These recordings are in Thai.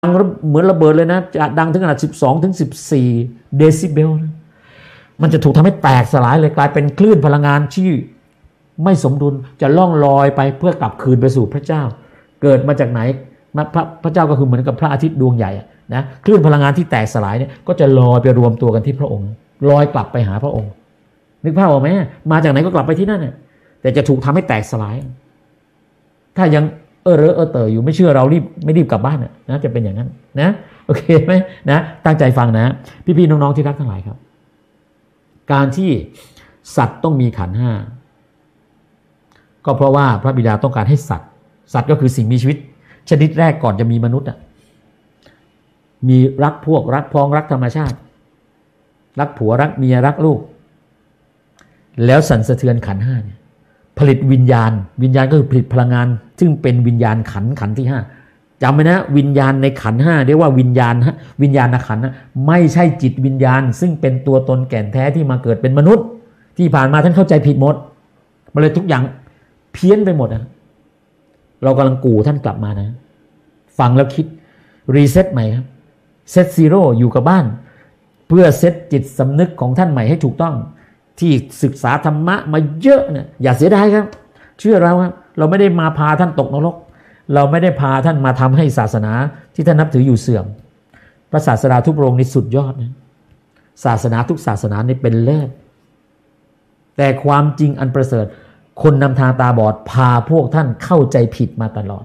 เหมือนระเบิดเลยนะจะดังถึงขนาด12 ถึง 14 เดซิเบลนะมันจะถูกทำให้แตกสลายเลยกลายเป็นคลื่นพลังงานที่ไม่สมดุลจะล่องลอยไปเพื่อกลับคืนไปสู่พระเจ้าเกิดมาจากไหนพระเจ้าก็คือเหมือนกับพระอาทิตย์ดวงใหญ่นะคลื่นพลังงานที่แตกสลายเนี่ยก็จะลอยไปรวมตัวกันที่พระองค์ลอยกลับไปหาพระองค์นึกภาพออกไหมมาจากไหนก็กลับไปที่นั่นน่ะแต่จะถูกทำให้แตกสลายถ้ายังเตออยู่ไม่เชื่อเราไม่รีบกลับบ้านนะจะเป็นอย่างนั้นนะโอเคไหมนะตั้งใจฟังนะพี่ๆน้องๆที่รักทั้งหลายครับการที่สัตว์ต้องมีขันธ์ห้าก็เพราะว่าพระบิดาต้องการให้สัตว์ก็คือสิ่งมีชีวิตชนิดแรกก่อนจะมีมนุษย์มีรักพวกรักพ้องรักธรรมชาติรักผัวรักเมียรักลูกแล้วสั่นสะเทือนขันธ์ห้าเนี่ยผลิตวิญญาณก็คือผลิตพลังงานซึ่งเป็นวิญญาณขันธ์ที่5จำไว้นะวิญญาณในขันธ์5เรียกว่าวิญญาณขันธ์ไม่ใช่จิตวิญญาณซึ่งเป็นตัวตนแก่นแท้ที่มาเกิดเป็นมนุษย์ที่ผ่านมาท่านเข้าใจผิดหมดมันเลยทุกอย่างเพี้ยนไปหมดเรากำลังกู่ท่านกลับมานะฟังแล้วคิดรีเซ็ตใหม่ครับเซตซีโร่อยู่กับบ้านเพื่อเซตจิตสำนึกของท่านใหม่ให้ถูกต้องที่ศึกษาธรรมะมาเยอะเนี่ยอย่าเสียดายครับเชื่อเราครับเราไม่ได้มาพาท่านตกนรกเราไม่ได้พาท่านมาทำให้ศาสนาที่ท่านนับถืออยู่เสื่อมพระศาสดาทุกพระองค์นี่สุดยอดนะศาสนาทุกศาสนานี่เป็นเลิศแต่ความจริงอันประเสริฐคนนำทางตาบอดพาพวกท่านเข้าใจผิดมาตลอด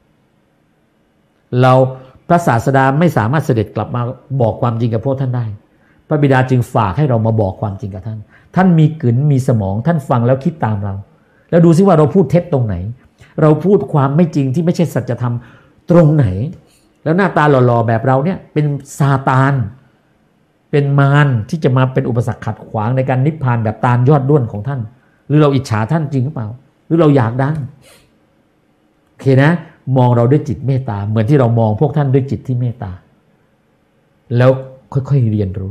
พระศาสดาไม่สามารถเสด็จกลับมาบอกความจริงกับพวกท่านได้พระบิดาจึงฝากให้เรามาบอกความจริงกับท่านมีกลืนมีสมองท่านฟังแล้วคิดตามเราแล้วดูซิว่าเราพูดเท็จตรงไหนเราพูดความไม่จริงที่ไม่ใช่สัจธรรมตรงไหนแล้วหน้าตาหล่อๆแบบเราเนี่ยเป็นซาตานเป็นมารที่จะมาเป็นอุปสรรคขัดขวางในการนิพพานแบบตาลยอดด้วนของท่านหรือเราอิจฉาท่านจริงหรือเปล่าหรือเราอยากดังโอเคนะมองเราด้วยจิตเมตตาเหมือนที่เรามองพวกท่านด้วยจิตที่เมตตาแล้วค่อยๆเรียนรู้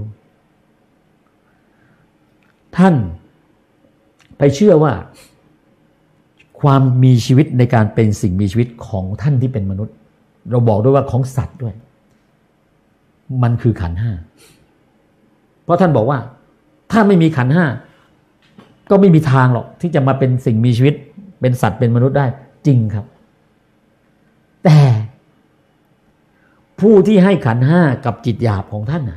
ท่านไปเชื่อว่าความมีชีวิตในการเป็นสิ่งมีชีวิตของท่านที่เป็นมนุษย์เราบอกด้วยว่าของสัตว์ด้วยมันคือขันธ์ห้าเพราะท่านบอกว่าถ้าไม่มีขันธ์ห้าก็ไม่มีทางหรอกที่จะมาเป็นสิ่งมีชีวิตเป็นสัตว์เป็นมนุษย์ได้จริงครับแต่ผู้ที่ให้ขันธ์ห้ากับจิตหยาบของท่าน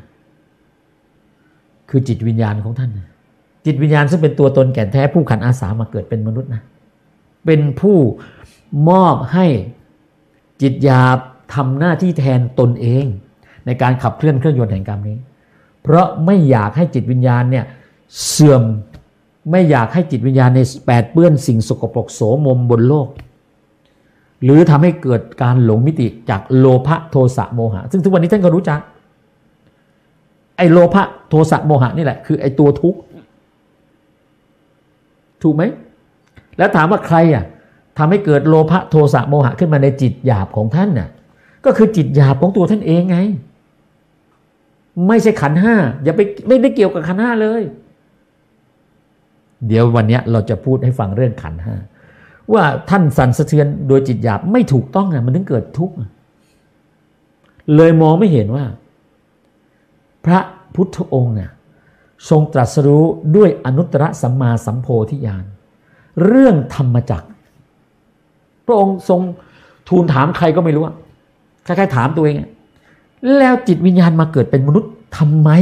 คือจิตวิญญาณของท่านจิตวิญญาณซึ่งเป็นตัวตนแก่นแท้ผู้ขันอาสามาเกิดเป็นมนุษย์นะเป็นผู้มอบให้จิตหยาบทำหน้าที่แทนตนเองในการขับเคลื่อนเครื่องยนต์แห่งกรรมนี้เพราะไม่อยากให้จิตวิญญาณเนี่ยเสื่อมไม่อยากให้จิตวิญญาณในแปดเปื้อนสิ่งสกปรกโสมมบนโลกหรือทำให้เกิดการหลงมิติจากโลภะโทสะโมหะซึ่งทุกวันนี้ท่านก็รู้จักไอ้โลภะโทสะโมหะนี่แหละคือไอ้ตัวทุกข์ถูกไหมแล้วถามว่าใครทำให้เกิดโลภะโทสะโมหะขึ้นมาในจิตหยาบของท่านก็คือจิตหยาบของตัวท่านเองไงไม่ใช่ขันธ์ห้าอย่าไปไม่ได้เกี่ยวกับขันธ์ห้าเลยเดี๋ยววันนี้เราจะพูดให้ฟังเรื่องขันธ์ห้าว่าท่านสั่นสะเทือนโดยจิตหยาบไม่ถูกต้องมันถึงเกิดทุกข์เลยมองไม่เห็นว่าพระพุทธองค์ทรงตรัสรู้ด้วยอนุตตรสัมมาสัมโพธิญาณเรื่องธรรมจักรพระองค์ทรงทูลถามใครก็ไม่รู้คล้ายๆถามตัวเองแล้วจิตวิญญาณมาเกิดเป็นมนุษย์ทำไม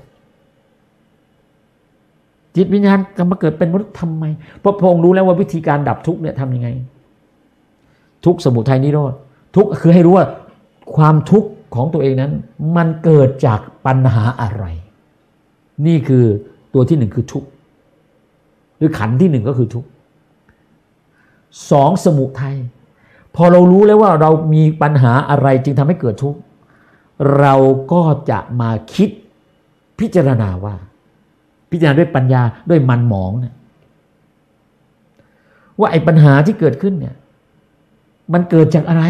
จิตวิญญาณมาเกิดเป็นมนุษย์ทำไมเพราะพระองค์รู้แล้วว่าวิธีการดับทุกข์เนี่ยทำยังไงทุกข์สมุทัยนิโรธทุกข์คือให้รู้ว่าความทุกข์ของตัวเองนั้นมันเกิดจากปัญหาอะไรนี่คือตัวที่หนึ่งคือทุกข์หรือขันธ์ที่หนึ่งก็คือทุกข์สองสมุทัยพอเรารู้แล้วว่าเรามีปัญหาอะไรจึงทำให้เกิดทุกข์เราก็จะมาคิดพิจารณาด้วยปัญญาด้วยมันหมองว่าไอ้ปัญหาที่เกิดขึ้นเนี่ยมันเกิดจากอะไร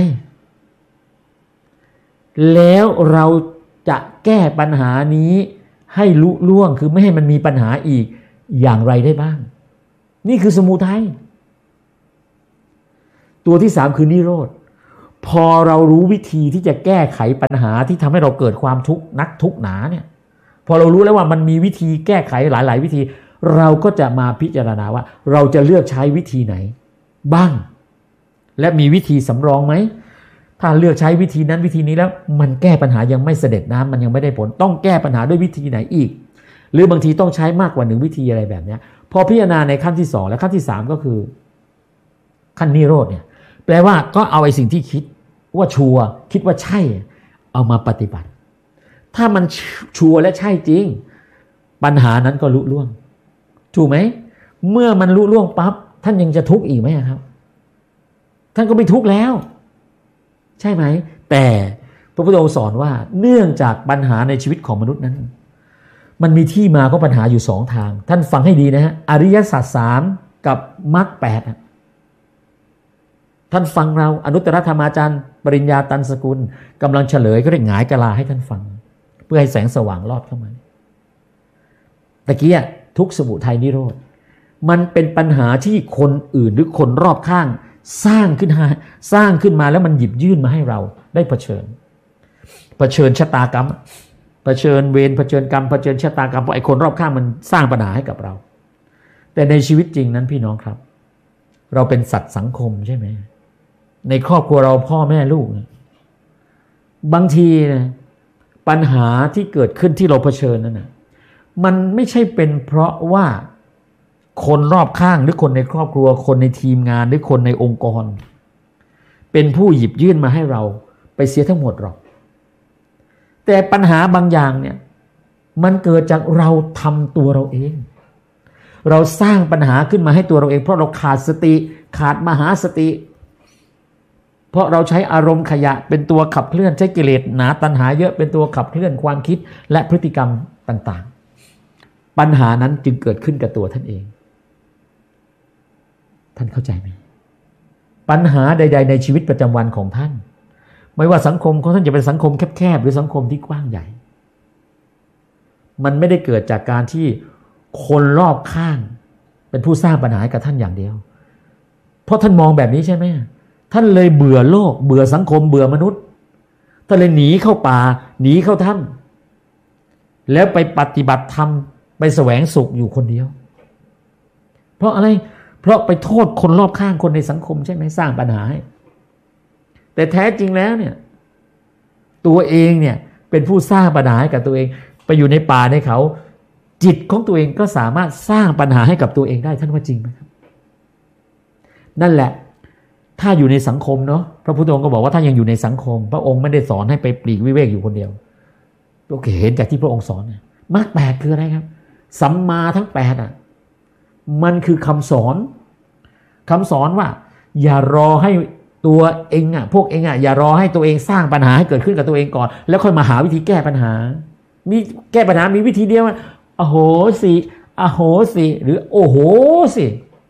แล้วเราจะแก้ปัญหานี้ให้ลุล่วงคือไม่ให้มันมีปัญหาอีกอย่างไรได้บ้างนี่คือสมุทัยตัวที่สามคือนิโรธพอเรารู้วิธีที่จะแก้ไขปัญหาที่ทำให้เราเกิดความทุกข์นักทุกข์หนาเนี่ยพอเรารู้แล้วว่ามันมีวิธีแก้ไขหลายๆวิธีเราก็จะมาพิจารณาว่าเราจะเลือกใช้วิธีไหนบ้างและมีวิธีสำรองไหมถ้าเลือกใช้วิธีนั้นวิธีนี้แล้วมันแก้ปัญหายังไม่เสด็จน้ำมันยังไม่ได้ผลต้องแก้ปัญหาด้วยวิธีไหนอีกหรือบางทีต้องใช้มากกว่า1วิธีอะไรแบบนี้พอพิจารณาในขั้นที่2และขั้นที่3ก็คือขั้นนิโรธเนี่ยแปลว่าก็เอาไอ้สิ่งที่คิดว่าชัวร์คิดว่าใช่เอามาปฏิบัติถ้ามันชัวร์และใช่จริงปัญหานั้นก็ลุล่วงถูกไหมเมื่อมันลุล่วงปั๊บท่านยังจะทุกข์อีกไหมครับท่านก็ไม่ทุกข์แล้วใช่ไหมแต่พระพุทธองค์สอนว่าเนื่องจากปัญหาในชีวิตของมนุษย์นั้นมันมีที่มาของปัญหาอยู่2ทางท่านฟังให้ดีนะฮะอริยสัจ3กับมรรค8ท่านฟังเราอนุตตรธรรมาจารย์ปริญญาตันสกุลกำลังเฉลยก็ได้หงายกะลาให้ท่านฟังเพื่อให้แสงสว่างลอดเข้ามาตะกี้ทุกข์สมุทัยนิโรธมันเป็นปัญหาที่คนอื่นหรือคนรอบข้างสร้างขึ้นมาแล้วมันหยิบยื่นมาให้เราได้เผชิญชะตากรรมเผชิญเวรเผชิญกรรมเผชิญชะตากรรมเพราะไอ้คนรอบข้างมันสร้างปัญหาให้กับเราแต่ในชีวิตจริงนั้นพี่น้องครับเราเป็นสัตว์สังคมใช่ไหมในครอบครัวเราพ่อแม่ลูกบางทีนะปัญหาที่เกิดขึ้นที่เราเผชิญนั่นนะมันไม่ใช่เป็นเพราะว่าคนรอบข้างหรือคนในครอบครัวคนในทีมงานหรือคนในองค์กรเป็นผู้หยิบยื่นมาให้เราไปเสียทั้งหมดหรอกแต่ปัญหาบางอย่างเนี่ยมันเกิดจากเราทำตัวเราเองเราสร้างปัญหาขึ้นมาให้ตัวเราเองเพราะเราขาดสติขาดมหาสติเพราะเราใช้อารมณ์ขยะเป็นตัวขับเคลื่อนใช้กิเลสหนาตัณหาเยอะเป็นตัวขับเคลื่อนความคิดและพฤติกรรมต่างๆปัญหานั้นจึงเกิดขึ้นกับตัวท่านเองท่านเข้าใจไหมปัญหาใดๆในชีวิตประจำวันของท่านไม่ว่าสังคมของท่านจะเป็นสังคมแคบๆหรือสังคมที่กว้างใหญ่มันไม่ได้เกิดจากการที่คนรอบข้างเป็นผู้สร้างปัญหาให้กับท่านอย่างเดียวเพราะท่านมองแบบนี้ใช่ไหมท่านเลยเบื่อโลกเบื่อสังคมเบื่อมนุษย์ท่านเลยหนีเข้าป่าหนีเข้าถ้ำแล้วไปปฏิบัติธรรมไปแสวงสุขอยู่คนเดียวเพราะอะไรเพราะไปโทษคนรอบข้างคนในสังคมใช่ไหมสร้างปัญหาให้แต่แท้จริงแล้วเนี่ยตัวเองเนี่ยเป็นผู้สร้างปัญหาให้กับตัวเองไปอยู่ในป่าในเขาจิตของตัวเองก็สามารถสร้างปัญหาให้กับตัวเองได้ท่านว่าจริงไหมครับนั่นแหละถ้าอยู่ในสังคมเนาะพระพุทธองค์ก็บอกว่าถ้ายังอยู่ในสังคมพระองค์ไม่ได้สอนให้ไปปลีกวิเวกอยู่คนเดียวโอเคเห็นจากที่พระองค์สอนมรรค8คืออะไรครับสัมมาทั้ง8มันคือคำสอนว่าอย่ารอให้ตัวเองพวกเองอย่ารอให้ตัวเองสร้างปัญหาให้เกิดขึ้นกับตัวเองก่อนแล้วค่อยมาหาวิธีแก้ปัญหามีแก้ปัญหามีวิธีเดียวอโหสิหรือโอโหสิ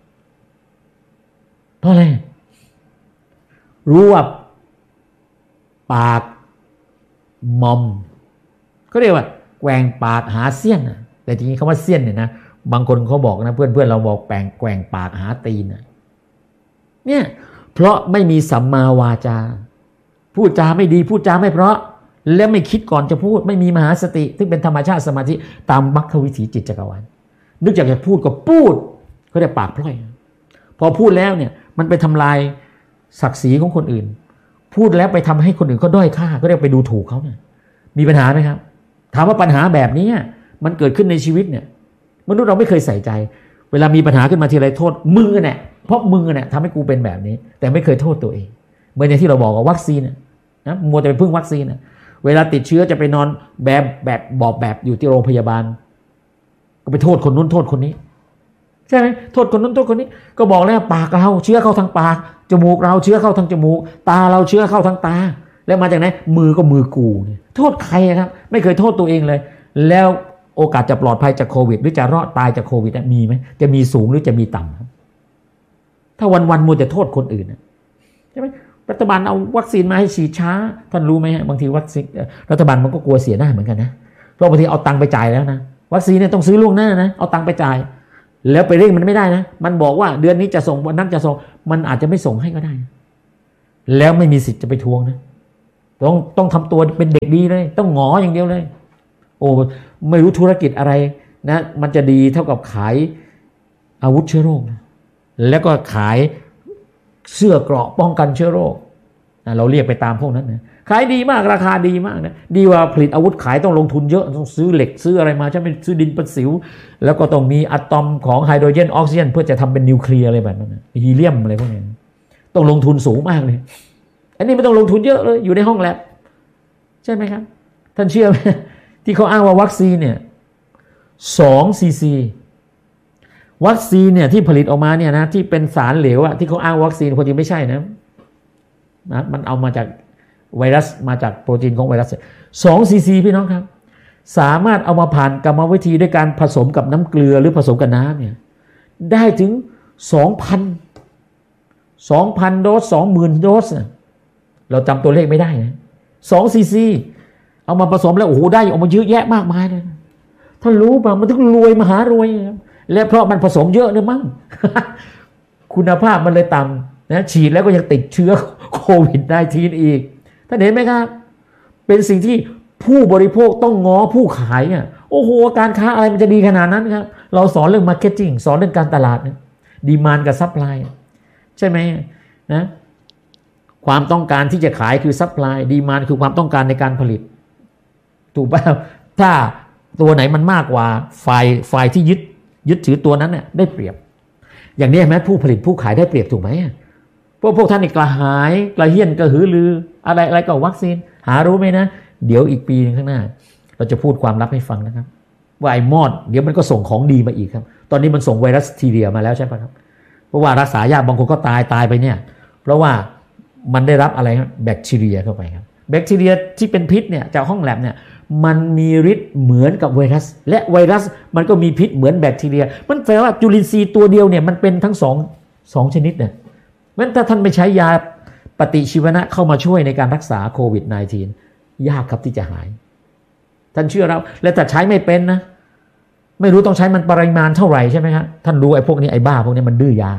เพราะอะไรรู้ว่าปากมอมก็เรียกว่าแกว่งปากหาเสี้ยนแต่จริงๆคำว่าเสี้ยนเนี่ยนะบางคนเขาบอกนะเพื่อนเราบอกแกว่งปากหาตีนเนี่ยเพราะไม่มีสัมมาวาจาพูดจาไม่ดีพูดจาไม่เพราะและไม่คิดก่อนจะพูดไม่มีมหาสติซึ่งเป็นธรรมชาติสมาธิตามมรรควิถีจิตจักรวาลนึกอยากจะพูดก็พูดเขาเรียกปากพล่อยพอพูดแล้วเนี่ยมันไปทำลายศักดิ์ศรีของคนอื่นพูดแล้วไปทำให้คนอื่นเขาด้อยค่าก็เรียกไปดูถูกเขาเนี่ยมีปัญหาไหมครับถามว่าปัญหาแบบนี้มันเกิดขึ้นในชีวิตเนี่ยมนุษย์เราไม่เคยใส่ใจเวลามีปัญหาขึ้นมาทีไรโทษมึงเนี่ยเพราะมึงเนี่ยทำให้กูเป็นแบบนี้แต่ไม่เคยโทษตัวเองเหมือนอย่างที่เราบอกว่าวัคซีนนะมัวแต่ไปพึ่งวัคซีนเวลาติดเชื้อจะไปนอนแบบอยู่ที่โรงพยาบาลก็ไปโทษคนนู้นโทษคนนี้ใช่ไหมโทษคนนู้นโทษคนนี้ก็บอกแล้วปากเราเชื้อเข้าทางปากจมูกเราเชื้อเข้าทางจมูกตาเราเชื้อเข้าทางตาแล้วมาจากไหนมือก็มือกูเนี่ยโทษใครครับไม่เคยโทษตัวเองเลยแล้วโอกาสจะปลอดภัยจากโควิดหรือจะรอดตายจากโควิดมีไหมจะมีสูงหรือจะมีต่ำครับถ้าวันมัวแต่โทษคนอื่นใช่ไหมรัฐบาลเอาวัคซีนมาให้ฉีดช้าท่านรู้ไหมฮะบางทีวัคซีนรัฐบาลมันก็กลัวเสียหน้าเหมือนกันนะเพราะบางทีเอาตังค์ไปจ่ายแล้วนะวัคซีนเนี่ยต้องซื้อล่วงหน้านะเอาตังค์ไปจ่ายแล้วไปเร่งมันไม่ได้นะมันบอกว่าเดือนนี้จะส่งวันนั้นจะส่งมันอาจจะไม่ส่งให้ก็ได้แล้วไม่มีสิทธิ์จะไปทวงนะต้องทำตัวเป็นเด็กดีเลยต้องหงออย่างเดียวเลยโอ้ไม่รู้ธุรกิจอะไรนะมันจะดีเท่ากับขายอาวุธเชื้อโรคนะแล้วก็ขายเสื้อเกราะป้องกันเชื้อโรคเราเรียกไปตามพวกนั้นนะขายดีมากราคาดีมากนะดีกว่าผลิตอาวุธขายต้องลงทุนเยอะต้องซื้อเหล็กซื้ออะไรมาใช่ไหมซื้อดินประสิวแล้วก็ต้องมีอะตอมของไฮโดรเจนออกซิเจนเพื่อจะทำเป็นนิวเคลียร์อะไรแบบนั้นฮีเลียมอะไรพวกนี้ต้องลงทุนสูงมากเลยอันนี้ไม่ต้องลงทุนเยอะเลยอยู่ในห้องแลบใช่ไหมครับท่านเชื่อไหมที่เขาอ้างว่าวัคซีนเนี่ย2 ซีซีวัคซีนเนี่ยที่ผลิตออกมาเนี่ยนะที่เป็นสารเหลวอะที่เขาอ้างวัคซีนคนจริงไม่ใช่นะมันเอามาจากไวรัสมาจากโปรตีนของไวรัส2 ซีซีพี่น้องครับสามารถเอามาผ่านกรรมวิธีด้วยการผสมกับน้ำเกลือหรือผสมกับน้ำเนี่ยได้ถึง 2,000 โดส 20,000 โดสเราจำตัวเลขไม่ได้นะ2 ซีซีเอามาผสมแล้วโอ้โหได้ออกมาเยอะแยะมากมายเลยท่านรู้ป่ะมันถึงรวยมหารวยและเพราะมันผสมเยอะเนี่ยมั้ง คุณภาพมันเลยต่ำนะฉีดแล้วก็ยังติดเชื้อโควิด-19 อีกท่านเห็นไหมครับเป็นสิ่งที่ผู้บริโภคต้องง้อผู้ขายเนี่ยโอ้โหการค้าอะไรมันจะดีขนาดนั้นครับเราสอนเรื่องมาร์เก็ตติ้งสอนเรื่องการตลาดนะดีมานด์กับซัพพลายใช่ไหมนะความต้องการที่จะขายคือซัพพลายดีมานด์คือความต้องการในการผลิตถูกป่ะถ้าตัวไหนมันมากกว่าฝ่ายที่ยึดถือตัวนั้นเนี่ยได้เปรียบอย่างนี้ไหมผู้ผลิตผู้ขายได้เปรียบถูกไหมพวกท่านนี่กระหายกระเฮี้ยนกระหือรืออะไรก็วัคซีนหารู้ไหมนะเดี๋ยวอีกปีนึงข้างหน้าเราจะพูดความลับให้ฟังนะครับว่าไอ้มอดเดี๋ยวมันก็ส่งของดีมาอีกครับตอนนี้มันส่งไวรัสทีเรียมาแล้วใช่ไหมครับเพราะว่ารักษายากบางคนก็ตายไปเนี่ยเพราะว่ามันได้รับอะไรครับแบคทีเรียเข้าไปครับแบคทีเรียที่เป็นพิษเนี่ยจากห้องแลบเนี่ยมันมีฤทธิ์เหมือนกับไวรัสและไวรัสมันก็มีพิษเหมือนแบคทีเรียมันแปลว่าจุลินทรีย์ตัวเดียวเนี่ยมันเป็นทั้งสองชนิดเนี่ยงั้นถ้าท่านไม่ใช้ยาปฏิชีวนะเข้ามาช่วยในการรักษาโควิด-19 ยากครับที่จะหายท่านเชื่อเราและแต่ใช้ไม่เป็นนะไม่รู้ต้องใช้มันปริมาณเท่าไหร่ใช่ไหมครับท่านรู้ไอ้พวกนี้ไอ้บ้าพวกนี้มันดื้อยา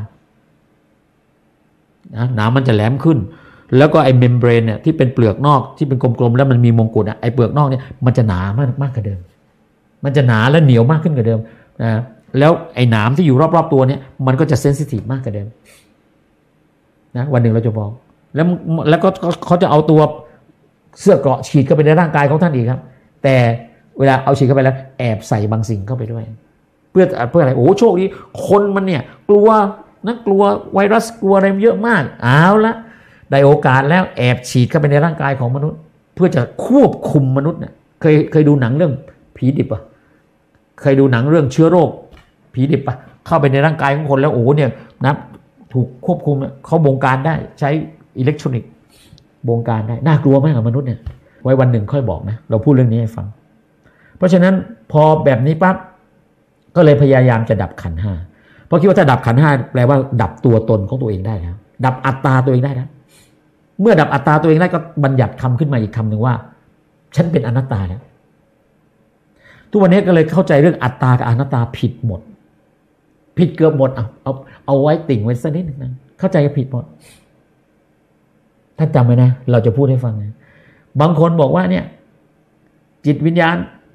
นะหนามมันจะแหลมขึ้นแล้วก็ไอ้เมมเบรนเนี่ยที่เป็นเปลือกนอกที่เป็นกลมๆแล้วมันมีมงกุฎไอ้เปลือกนอกเนี่ยมันจะหนามากกว่าเดิมมันจะหนาและเหนียวมากขึ้นกว่าเดิมนะแล้วไอ้หนามที่อยู่รอบๆตัวเนี่ยมันก็จะเซนซิทีฟมากกว่าเดิมนะวันหนึ่งเราจะบอกแล้วก็เขาจะเอาตัวเสื้อเกราะฉีดเข้าไปในร่างกายของท่านอีกครับแต่เวลาเอาฉีดเข้าไปแล้วแอบใส่บางสิ่งเข้าไปด้วยเพื่ออะไรโอ้โชคดีคนมันเนี่ยกลัวไวรัสกลัวอะไรเยอะมากเอาละได้โอกาสแล้วแอบฉีดเข้าไปในร่างกายของมนุษย์เพื่อจะควบคุมมนุษย์เนี่ยเคยดูหนังเรื่องผีดิบป่ะเคยดูหนังเรื่องเชื้อโรคผีดิบป่ะเข้าไปในร่างกายของคนแล้วโอ้เนี่ยนะถูกควบคุมเขาบงการได้ใช้อิเล็กทรอนิกส์บงการได้น่ากลัวมากกับมนุษย์เนี่ยไว้วันหนึ่งค่อยบอกนะเราพูดเรื่องนี้ให้ฟังเพราะฉะนั้นพอแบบนี้ปั๊บก็เลยพยายามจะดับขันธ์ห้าเพราะคิดว่าถ้าดับขันธ์ห้าแปลว่าดับตัวตนของตัวเองได้แล้วดับอัตตาตัวเองได้แล้วเมื่อดับอัตตาตัวเองได้ก็บัญญัติคำขึ้นมาอีกคำหนึ่งว่าฉันเป็นอนัตตาแล้วทุกวันนี้ก็เลยเข้าใจเรื่องอัตตากับอนัตตาผิดหมดผิดเกือบหมดเอาไว้ติ่งไว้สักนิดนึงนะเข้าใจผิดหมดท่านจำไว้นะเราจะพูดให้ฟังนะบางคนบอกว่าเนี่ยจิตวิญญาณ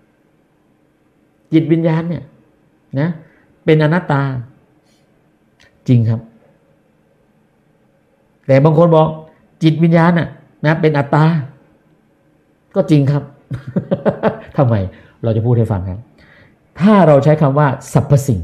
เนี่ยนะเป็นอนัตตาจริงครับแต่บางคนบอกจิตวิญญาณนะเป็นอัตตาก็จริงครับ ทำไมเราจะพูดให้ฟังครับถ้าเราใช้คำว่าสรรพสิ่ง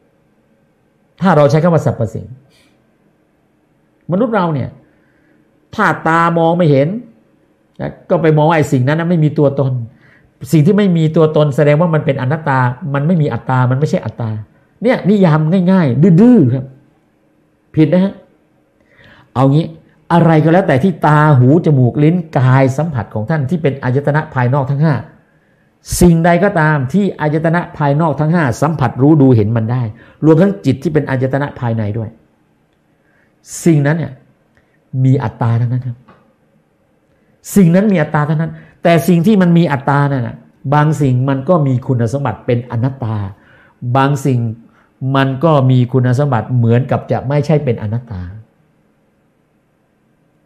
มนุษย์เราเนี่ยถ้าตามองไม่เห็นก็ไปมองไอ้สิ่งนั้นไม่มีตัวตนสิ่งที่ไม่มีตัวตนแสดงว่ามันเป็นอนัตตามันไม่มีอัตตามันไม่ใช่อัตตาเนี่ยนิยามง่ายๆดื้อๆครับผิดนะฮะเอางี้อะไรก็แล้วแต่ที่ตาหูจมูกลิ้นกายสัมผัสของท่านที่เป็นอายตนะภายนอกทั้ง5สิ่งใดก็ตามที่อายตนะภายนอกทั้ง5สัมผัสรู้ดูเห็นมันได้รวมทั้งจิตที่เป็นอายตนะภายในด้วยสิ่งนั้นเนี่ยมีอัตตาทั้งนั้นครับสิ่งนั้นมีอัตตาทั้งนั้นแต่สิ่งที่มันมีอัตตานั่นน่ะบางสิ่งมันก็มีคุณสมบัติเป็นอนัตตาบางสิ่งมันก็มีคุณสมบัติเหมือนกับจะไม่ใช่เป็นอนัตตา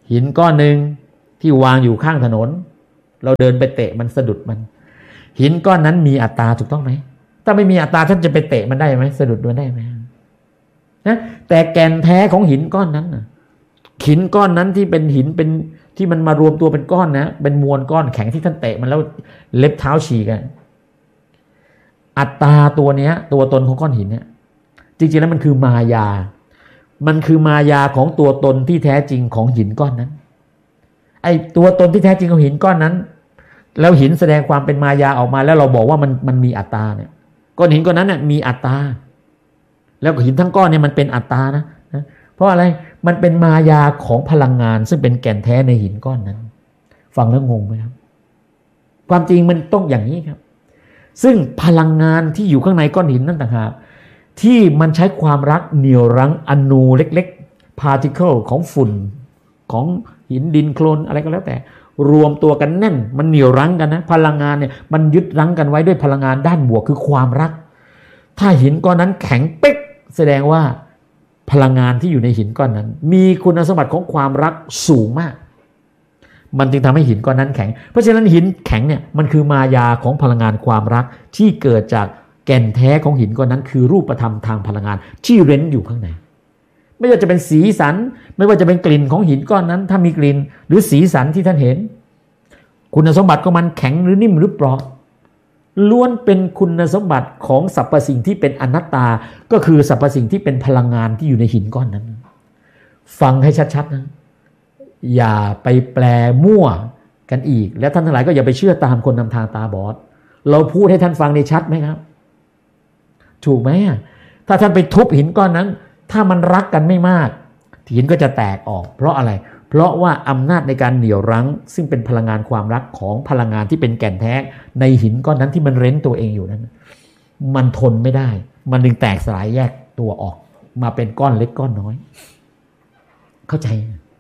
หินก้อนหนึ่งที่วางอยู่ข้างถนนเราเดินไปเตะมันสะดุดมันหินก้อนนั้นมีอัตตาถูกต้องไหมถ้าไม่มีอัตตาท่านจะไปเตะมันได้ไหมสะดุดมันได้ไหมนะแต่แก่นแท้ของหินก้อนนั้นหินก้อนนั้นที่เป็นหินเป็นที่มันมารวมตัวเป็นก้อนนะเป็นมวลก้อนแข็งที่ท่านเตะมันแล้วเล็บเท้าฉีกกันอัตตาตัวเนี้ยตัวตนของก้อนหินเนี่ยจริงๆแล้วมันคือมายามันคือมายาของตัวตนที่แท้จริงของหินก้อนนั้นไอ้ตัวตนที่แท้จริงของหินก้อนนั้นแล้วหินแสดงความเป็นมายาออกมาแล้วเราบอกว่ามันมีอัตตาเนี่ยก้อนหินก้อนนั้นเนี่ยมีอัตตาแล้วหินทั้งก้อนเนี่ยมันเป็นอัตตานะเพราะอะไรมันเป็นมายาของพลังงานซึ่งเป็นแก่นแท้ในหินก้อนนั้นฟังแล้วงงไหมครับความจริงมันต้องอย่างนี้ครับซึ่งพลังงานที่อยู่ข้างในก้อนหินนั่นต่างหากที่มันใช้ความรักเหนี่ยวรั้งอนูเล็กๆ particle ของฝุ่นของหินดินโคลนอะไรก็แล้วแต่รวมตัวกันแน่นมันเหนี่ยวรั้งกันนะพลังงานเนี่ยมันยึดรั้งกันไว้ด้วยพลังงานด้านบวกคือความรักถ้าหินก้อนนั้นแข็งเป๊กแสดงว่าพลังงานที่อยู่ในหินก้อนนั้นมีคุณสมบัติของความรักสูงมากมันจึงทำให้หินก้อนนั้นแข็งเพราะฉะนั้นหินแข็งเนี่ยมันคือมายาของพลังงานความรักที่เกิดจากแก่นแท้ของหินก้อนนั้นคือรูปธรรมทางพลังงานที่เร้นอยู่ข้างในไม่ว่าจะเป็นสีสันไม่ว่าจะเป็นกลิ่นของหินก้อนนั้นถ้ามีกลิ่นหรือสีสันที่ท่านเห็นคุณสมบัติของมันแข็งหรือนิ่มหรือเปราะล้วนเป็นคุณสมบัติของสรรพสิ่งที่เป็นอนัตตาก็คือสรรพสิ่งที่เป็นพลังงานที่อยู่ในหินก้อนนั้นฟังให้ชัดๆนะอย่าไปแปลมั่วกันอีกและท่านทั้งหลายก็อย่าไปเชื่อตามคนนำทางตาบอดเราพูดให้ท่านฟังในชัดไหมครับถูกไหมถ้าท่านไปทุบหินก้อนนั้นถ้ามันรักกันไม่มากหินก็จะแตกออกเพราะอะไรเพราะว่าอำนาจในการเหนี่ยวรั้งซึ่งเป็นพลังงานความรักของพลังงานที่เป็นแก่นแท้ในหินก้อนนั้นที่มันเร้นตัวเองอยู่นั้นมันทนไม่ได้มันจึงแตกสลายแยกตัวออกมาเป็นก้อนเล็กก้อนน้อยเข้าใจ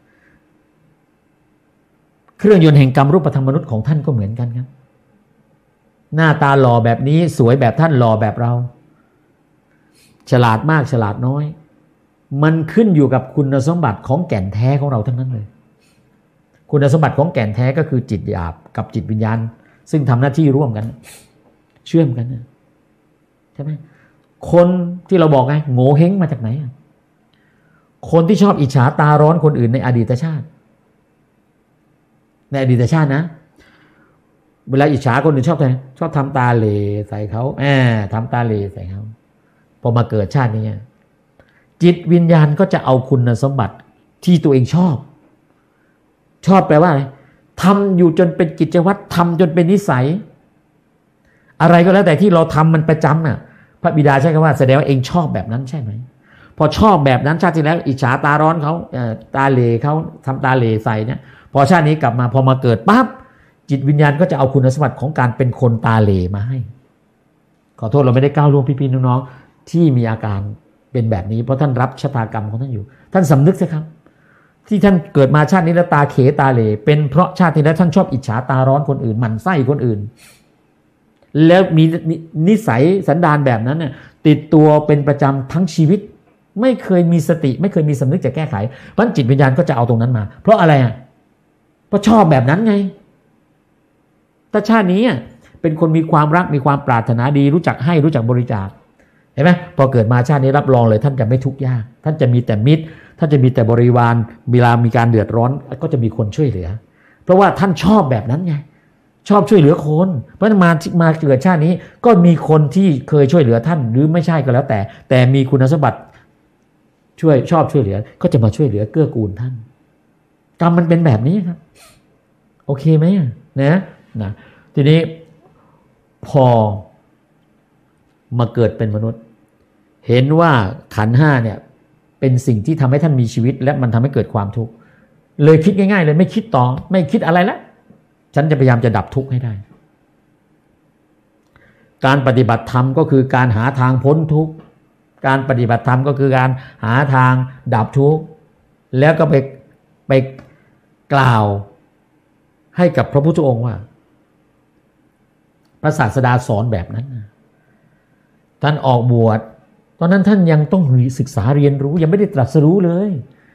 เครื่องยนต์แห่งกรรมรูปธรรมมนุษย์ของท่านก็เหมือนกันครับหน้าตาหล่อแบบนี้สวยแบบท่านหล่อแบบเราฉลาดมากฉลาดน้อยมันขึ้นอยู่กับคุณสมบัติของแก่นแท้ของเราทั้งนั้นเลยคุณสมบัติของแก่นแท้ก็คือจิตหยาบกับจิตวิญญาณซึ่งทำหน้าที่ร่วมกันเชื่อมกันใช่ไหมคนที่เราบอกไงโง่เฮงมาจากไหนคนที่ชอบอิจฉาตาร้อนคนอื่นในอดีตชาตินะเวลาอิจฉาคนอื่นชอบทำตาเหล่ใส่เขาทำตาเหล่ใส่เขาพอมาเกิดชาตินี้จิตวิญญาณก็จะเอาคุณสมบัติที่ตัวเองชอบแปลว่าอะไรทำอยู่จนเป็นกิจวัตรทำจนเป็นนิสัยอะไรก็แล้วแต่ที่เราทำมันประจำน่ะพระบิดาใช้คำว่าแสดงว่าเองชอบแบบนั้นใช่ไหมพอชอบแบบนั้นชาติที่แล้วอิจฉาตาร้อนเขาตาเหล่เขาทำตาเหล่ใส่เนี่ยพอชาตินี้กลับมาพอมาเกิดปั๊บจิตวิญญาณก็จะเอาคุณสมบัติของการเป็นคนตาเหล่มาให้ขอโทษเราไม่ได้ก้าวล่วงพี่ๆน้องๆที่มีอาการเป็นแบบนี้เพราะท่านรับชะตากรรมของท่านอยู่ท่านสำนึกสิครับที่ท่านเกิดมาชาตินี้แล้วตาเขตาเหล่เป็นเพราะชาติที่แล้วท่านชอบอิจฉาตาร้อนคนอื่นหมั่นไส้คนอื่นแล้วมีนิสัยสันดานแบบนั้นเนี่ยติดตัวเป็นประจำทั้งชีวิตไม่เคยมีสติไม่เคยมีสำนึกจะแก้ไขเพราะจิตวิญญาณก็จะเอาตรงนั้นมาเพราะอะไรเพราะชอบแบบนั้นไงแต่ชาตินี้เป็นคนมีความรักมีความปรารถนาดีรู้จักให้รู้จักบริจาคเห็นไหมพอเกิดมาชาตินี้รับรองเลยท่านจะไม่ทุกข์ยากท่านจะมีแต่มิตรท่านจะมีแต่บริวารเวลามีการเดือดร้อนก็จะมีคนช่วยเหลือเพราะว่าท่านชอบแบบนั้นไงชอบช่วยเหลือคนเพราะฉะนั้นมาเกิดชาตินี้ก็มีคนที่เคยช่วยเหลือท่านหรือไม่ใช่ก็แล้วแต่มีคุณสมบัติชอบช่วยเหลือก็จะมาช่วยเหลือเกื้อกูลท่านกรรมมันเป็นแบบนี้ครับโอเคไหมนะทีนี้พอมาเกิดเป็นมนุษย์เห็นว่าขันธ์ห้าเนี่ยเป็นสิ่งที่ทำให้ท่านมีชีวิตและมันทำให้เกิดความทุกข์เลยคิดง่ายๆเลยไม่คิดต่อไม่คิดอะไรแล้วฉันจะพยายามจะดับทุกข์ให้ได้การปฏิบัติธรรมก็คือการหาทางพ้นทุกข์การปฏิบัติธรรมก็คือการหาทางดับทุกข์แล้วก็ไปกล่าวให้กับพระพุทธองค์ว่าพระศาสดาสอนแบบนั้นท่านออกบวชตอนนั้นท่านยังต้องศึกษาเรียนรู้ยังไม่ได้ตรัสรู้เลย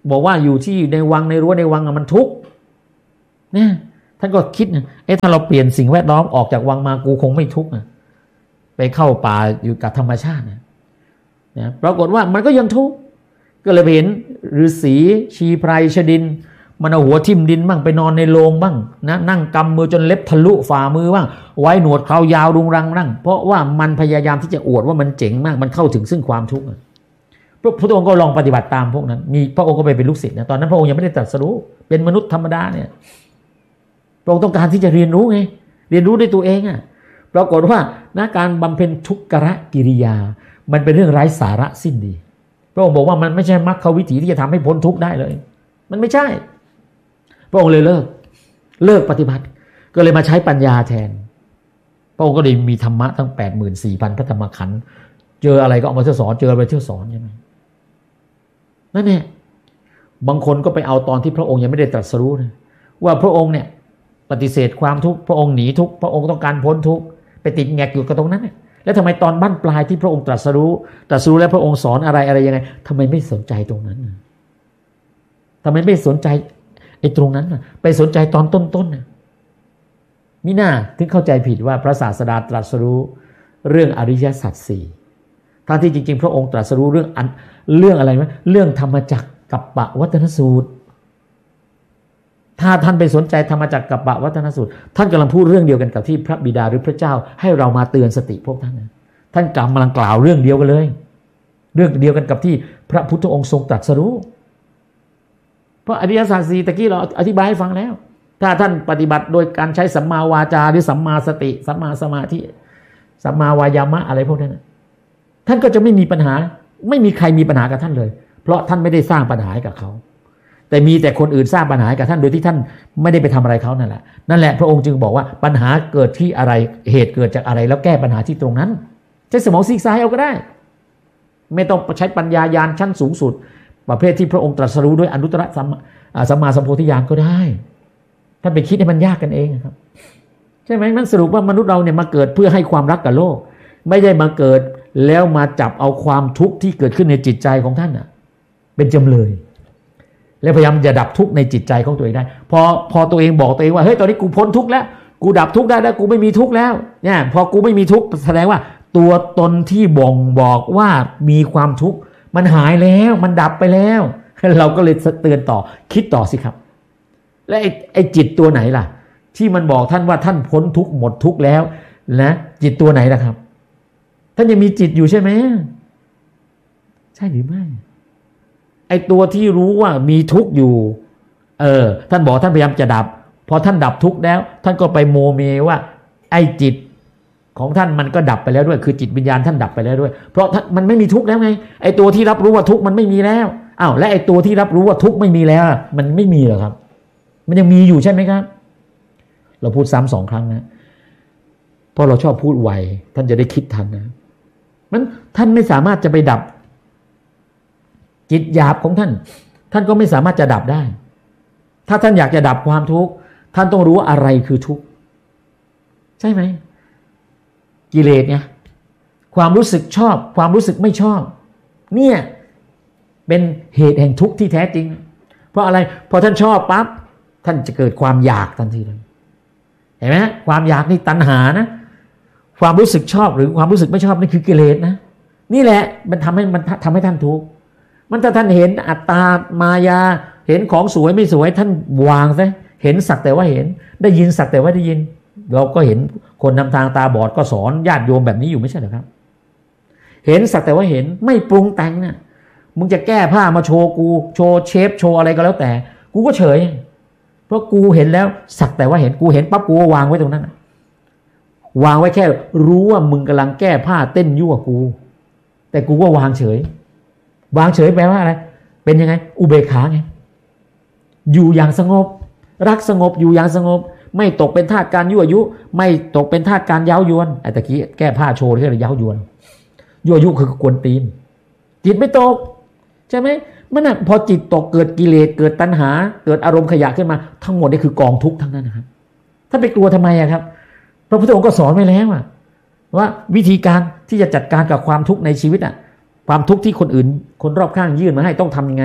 บอกว่าอยู่ที่ในวังในรั้วในวังมันทุกข์เนี่ยท่านก็คิดนะถ้าเราเปลี่ยนสิ่งแวดล้อมออกจากวังมากูคงไม่ทุกข์ไปเข้าป่าอยู่กับธรรมชาตินะปรากฏว่ามันก็ยังทุกข์ก็เลยไปเห็นฤาษีชีไพรชดินมันเอาหัวทิ่มดินบ้างไปนอนในโลงบ้างนะนั่งกำมือจนเล็บทะลุฝ่ามือบ้างไว้หนวดเขายาวรุงรังนั่งเพราะว่ามันพยายามที่จะอวดว่ามันเจ๋งมากมันเข้าถึงซึ่งความทุกข์พระพุทธองค์ก็ลองปฏิบัติตามพวกนั้นมีพระองค์ก็ไปเป็นลูกศิษย์นะตอนนั้นพระองค์ยังไม่ได้ตรัสรู้เป็นมนุษย์ธรรมดาเนี่ยพระองค์ต้องการที่จะเรียนรู้ไงเรียนรู้ด้วยตัวเองปรากฏว่าการบำเพ็ญทุกขกิริยามันเป็นเรื่องไร้สาระสิ้นดีพระองค์บอกว่ามันไม่ใช่มรรควิถีที่จะทำให้พ้นทุกข์ได้เลยมันไม่ใช่พระองค์เลยเลิกปฏิบัติก็เลยมาใช้ปัญญาแทนพระองค์ก็เลยมีธรรมะทั้ง 84,000 พระธรรมขันธ์เจออะไรก็เอามาเที่ยวสอนเจออะไรเที่ยวสอนใช่ไหมนั่นแหละบางคนก็ไปเอาตอนที่พระองค์ยังไม่ได้ตรัสรู้นะว่าพระองค์เนี่ยปฏิเสธความทุกข์พระองค์หนีทุกข์พระองค์ต้องการพ้นทุกข์ไปติดแงกอยู่กับตรงนั้นเนี่ยแล้วทำไมตอนบั้นปลายที่พระองค์ตรัสรู้แล้วพระองค์สอนอะไรยังไงทำไมไม่สนใจตรงนั้นทำไมไม่สนใจไอ้ตรงนั้นไปสนใจตอนต้นๆมิน่าถึงเข้าใจผิดว่าพระศาสดาตรัสรู้เรื่องอริยสัจสี่ทั้งที่จริงๆพระองค์ตรัสรู้เรื่องอะไรไหมเรื่องธรรมจักรกัปปวัตนสูตรถ้าท่านไปสนใจธรรมจักรกัปปวัตนสูตรท่านกำลังพูดเรื่องเดียวกันกับที่พระบิดาหรือพระเจ้าให้เรามาเตือนสติพวกท่านท่านกำลังกล่าวเรื่องเดียวกันเลยเรื่องเดียวกันกับที่พระพุทธองค์ทรงตรัสรู้เพราะอริยสัจสี่ตะกี้เราอธิบายให้ฟังแล้วถ้าท่านปฏิบัติโดยการใช้สัมมาวาจาหรือสัมมาสติสัมมาสมาธิสัมมาวายามะอะไรพวกนั้นท่านก็จะไม่มีปัญหาไม่มีใครมีปัญหากับท่านเลยเพราะท่านไม่ได้สร้างปัญหาให้กับเขาแต่มีแต่คนอื่นสร้างปัญหาให้กับท่านโดยที่ท่านไม่ได้ไปทำอะไรเขานั่นแหละพระองค์จึงบอกว่าปัญหาเกิดที่อะไรเหตุเกิดจากอะไรแล้วแก้ปัญหาที่ตรงนั้นใช้สมองซีกซ้ายเอาก็ได้ไม่ต้องใช้ปัญญาญาณชั้นสูงสุดประเภทที่พระองค์ตรัสรู้ด้วยอนุตตรสัมมาสัมโพธิญาณก็ได้ท่านไปคิดให้มันยากกันเองครับใช่ไหมมันสรุปว่ามนุษย์เราเนี่ยมาเกิดเพื่อให้ความรักกับโลกไม่ได้มาเกิดแล้วมาจับเอาความทุกข์ที่เกิดขึ้นในจิตใจของท่านเป็นจำเลยแล้วพยายามจะดับทุกข์ในจิตใจของตัวเองได้พอตัวเองบอกตัวเองว่าเฮ้ยตอนนี้กูพ้นทุกข์แล้วกูดับทุกข์ได้แล้วกูไม่มีทุกข์แล้วเนี่ยพอกูไม่มีทุกข์แสดงว่าตัวตนที่บ่งบอกว่ามีความทุกข์มันหายแล้วมันดับไปแล้วเราก็เลยเตือนต่อคิดต่อสิครับและไอ้จิตตัวไหนล่ะที่มันบอกท่านว่าท่านพ้นทุกข์หมดทุกข์แล้วนะจิตตัวไหนล่ะครับท่านยังมีจิตอยู่ใช่ไหมใช่หรือไม่ไอ้ตัวที่รู้ว่ามีทุกข์อยู่ท่านบอกท่านพยายามจะดับพอท่านดับทุกข์แล้วท่านก็ไปโมเมว่าไอ้จิตของท่านมันก็ดับไปแล้วด้วยคือจิตวิญญาณท่านดับไปแล้วด้วยเพราะมันไม่มีทุกข์แล้วไงไอ้ตัวที่รับรู้ว่าทุกข์มันไม่มีแล้วอ้าวและไอ้ตัวที่รับรู้ว่าทุกข์ไม่มีแล้วมันไม่มีหรอครับมันยังมีอยู่ใช่ไหมครับเราพูดซ้ำ2 ครั้งนะเพราะเราชอบพูดไวท่านจะได้คิดทันนะมันท่านไม่สามารถจะไปดับจิตหยาบของท่านก็ไม่สามารถจะดับได้ถ้าท่านอยากจะดับความทุกข์ท่านต้องรู้ว่าอะไรคือทุกข์ใช่ไหมกิเลสเนี่ยความรู้สึกชอบความรู้สึกไม่ชอบเนี่ยเป็นเหตุแห่งทุกข์ที่แท้จริงเพราะอะไรพอท่านชอบปั๊บท่านจะเกิดความอยากทันทีเลยเห็นไหมความอยากนี่ตัณหานะความรู้สึกชอบหรือความรู้สึกไม่ชอบนี่คือกิเลสนะนี่แหละมันทำให้ท่านทุกข์มันถ้าท่านเห็นอัตตามายาเห็นของสวยไม่สวยท่านวางซะเห็นสักแต่ว่าเห็นได้ยินสักแต่ว่าได้ยินเราก็เห็นคนนำทางตาบอดก็สอนญาติโยมแบบนี้อยู่ไม่ใช่เหรอครับเห็นสักแต่ว่าเห็นไม่ปรุงแต่งเนี่ยมึงจะแก้ผ้ามาโชว์กูโชว์เชฟโชว์อะไรก็แล้วแต่กูก็เฉยเพราะกูเห็นแล้วสักแต่ว่าเห็นกูเห็นปั๊บกูก็วางไว้ตรงนั้นวางไว้แค่รู้ว่ามึงกำลังแก้ผ้าเต้นยั่วกูแต่กูก็วางเฉยวางเฉยแปลว่าอะไรเป็นยังไงอุเบกขาไงอยู่อย่างสงบรักสงบอยู่อย่างสงบไม่ตกเป็นทาสการยั่วยุไม่ตกเป็นทาสการเย้ายวนไอ้ตะกี้แก้ผ้าโชว์ที่เรียกเย้ายวนยั่วยุคือกวนตีนจิตไม่ตกใช่ไหมมันพอจิตตกเกิดกิเลสเกิดตัณหาเกิดอารมณ์ขยะขึ้นมาทั้งหมดนี่คือกองทุกข์ทั้งนั้นนะครับถ้าไปกลัวทำไมครับพระพุทธองค์ก็สอนไว้แล้วว่าวิธีการที่จะจัดการกับความทุกข์ในชีวิตความทุกข์ที่คนอื่นคนรอบข้างยื่นมาให้ต้องทำยังไง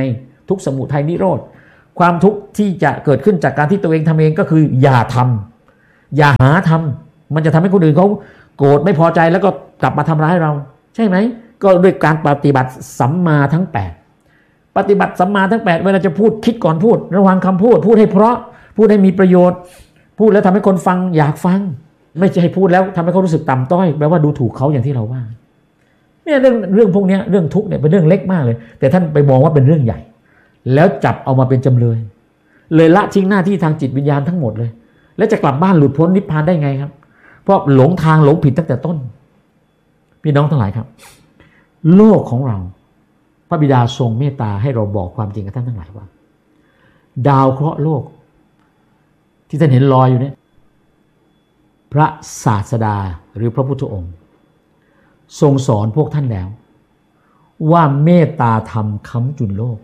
ทุกข์สมุทัยนิโรธความทุกข์ที่จะเกิดขึ้นจากการที่ตัวเองทำเองก็คืออย่าทำอย่าหาทำมันจะทำให้คนอื่นเขาโกรธไม่พอใจแล้วก็กลับมาทำร้ายเราใช่ไหมก็ด้วยการปฏิบัติสัมมาทั้ง8ปฏิบัติสัมมาทั้ง8เวลาจะพูดคิดก่อนพูดระวังคำพูดพูดให้เพราะพูดให้มีประโยชน์พูดแล้วทำให้คนฟังอยากฟังไม่ใช่ให้พูดแล้วทำให้เขารู้สึกต่ำต้อยแปลว่าดูถูกเขาอย่างที่เราว่าเนี่ยเรื่องพวกนี้เรื่องทุกข์เนี่ยเป็นเรื่องเล็กมากเลยแต่ท่านไปมองว่าเป็นเรื่องใหญ่แล้วจับเอามาเป็นจำเลยละทิ้งหน้าที่ทางจิตวิญญาณทั้งหมดเลยแล้วจะกลับบ้านหลุดพ้นนิพพานได้ไงครับเพราะหลงทางหลงผิดตั้งแต่ต้นพี่น้องทั้งหลายครับโลกของเราพระบิดาทรงเมตตาให้เราบอกความจริงกับท่านทั้งหลายว่าดาวเคราะห์โลกที่ท่านเห็นลอยอยู่เนี่ยพระศาสดาหรือพระพุทธองค์ทรงสอนพวกท่านแล้วว่าเมตตาธรรมค้ำจุนโลก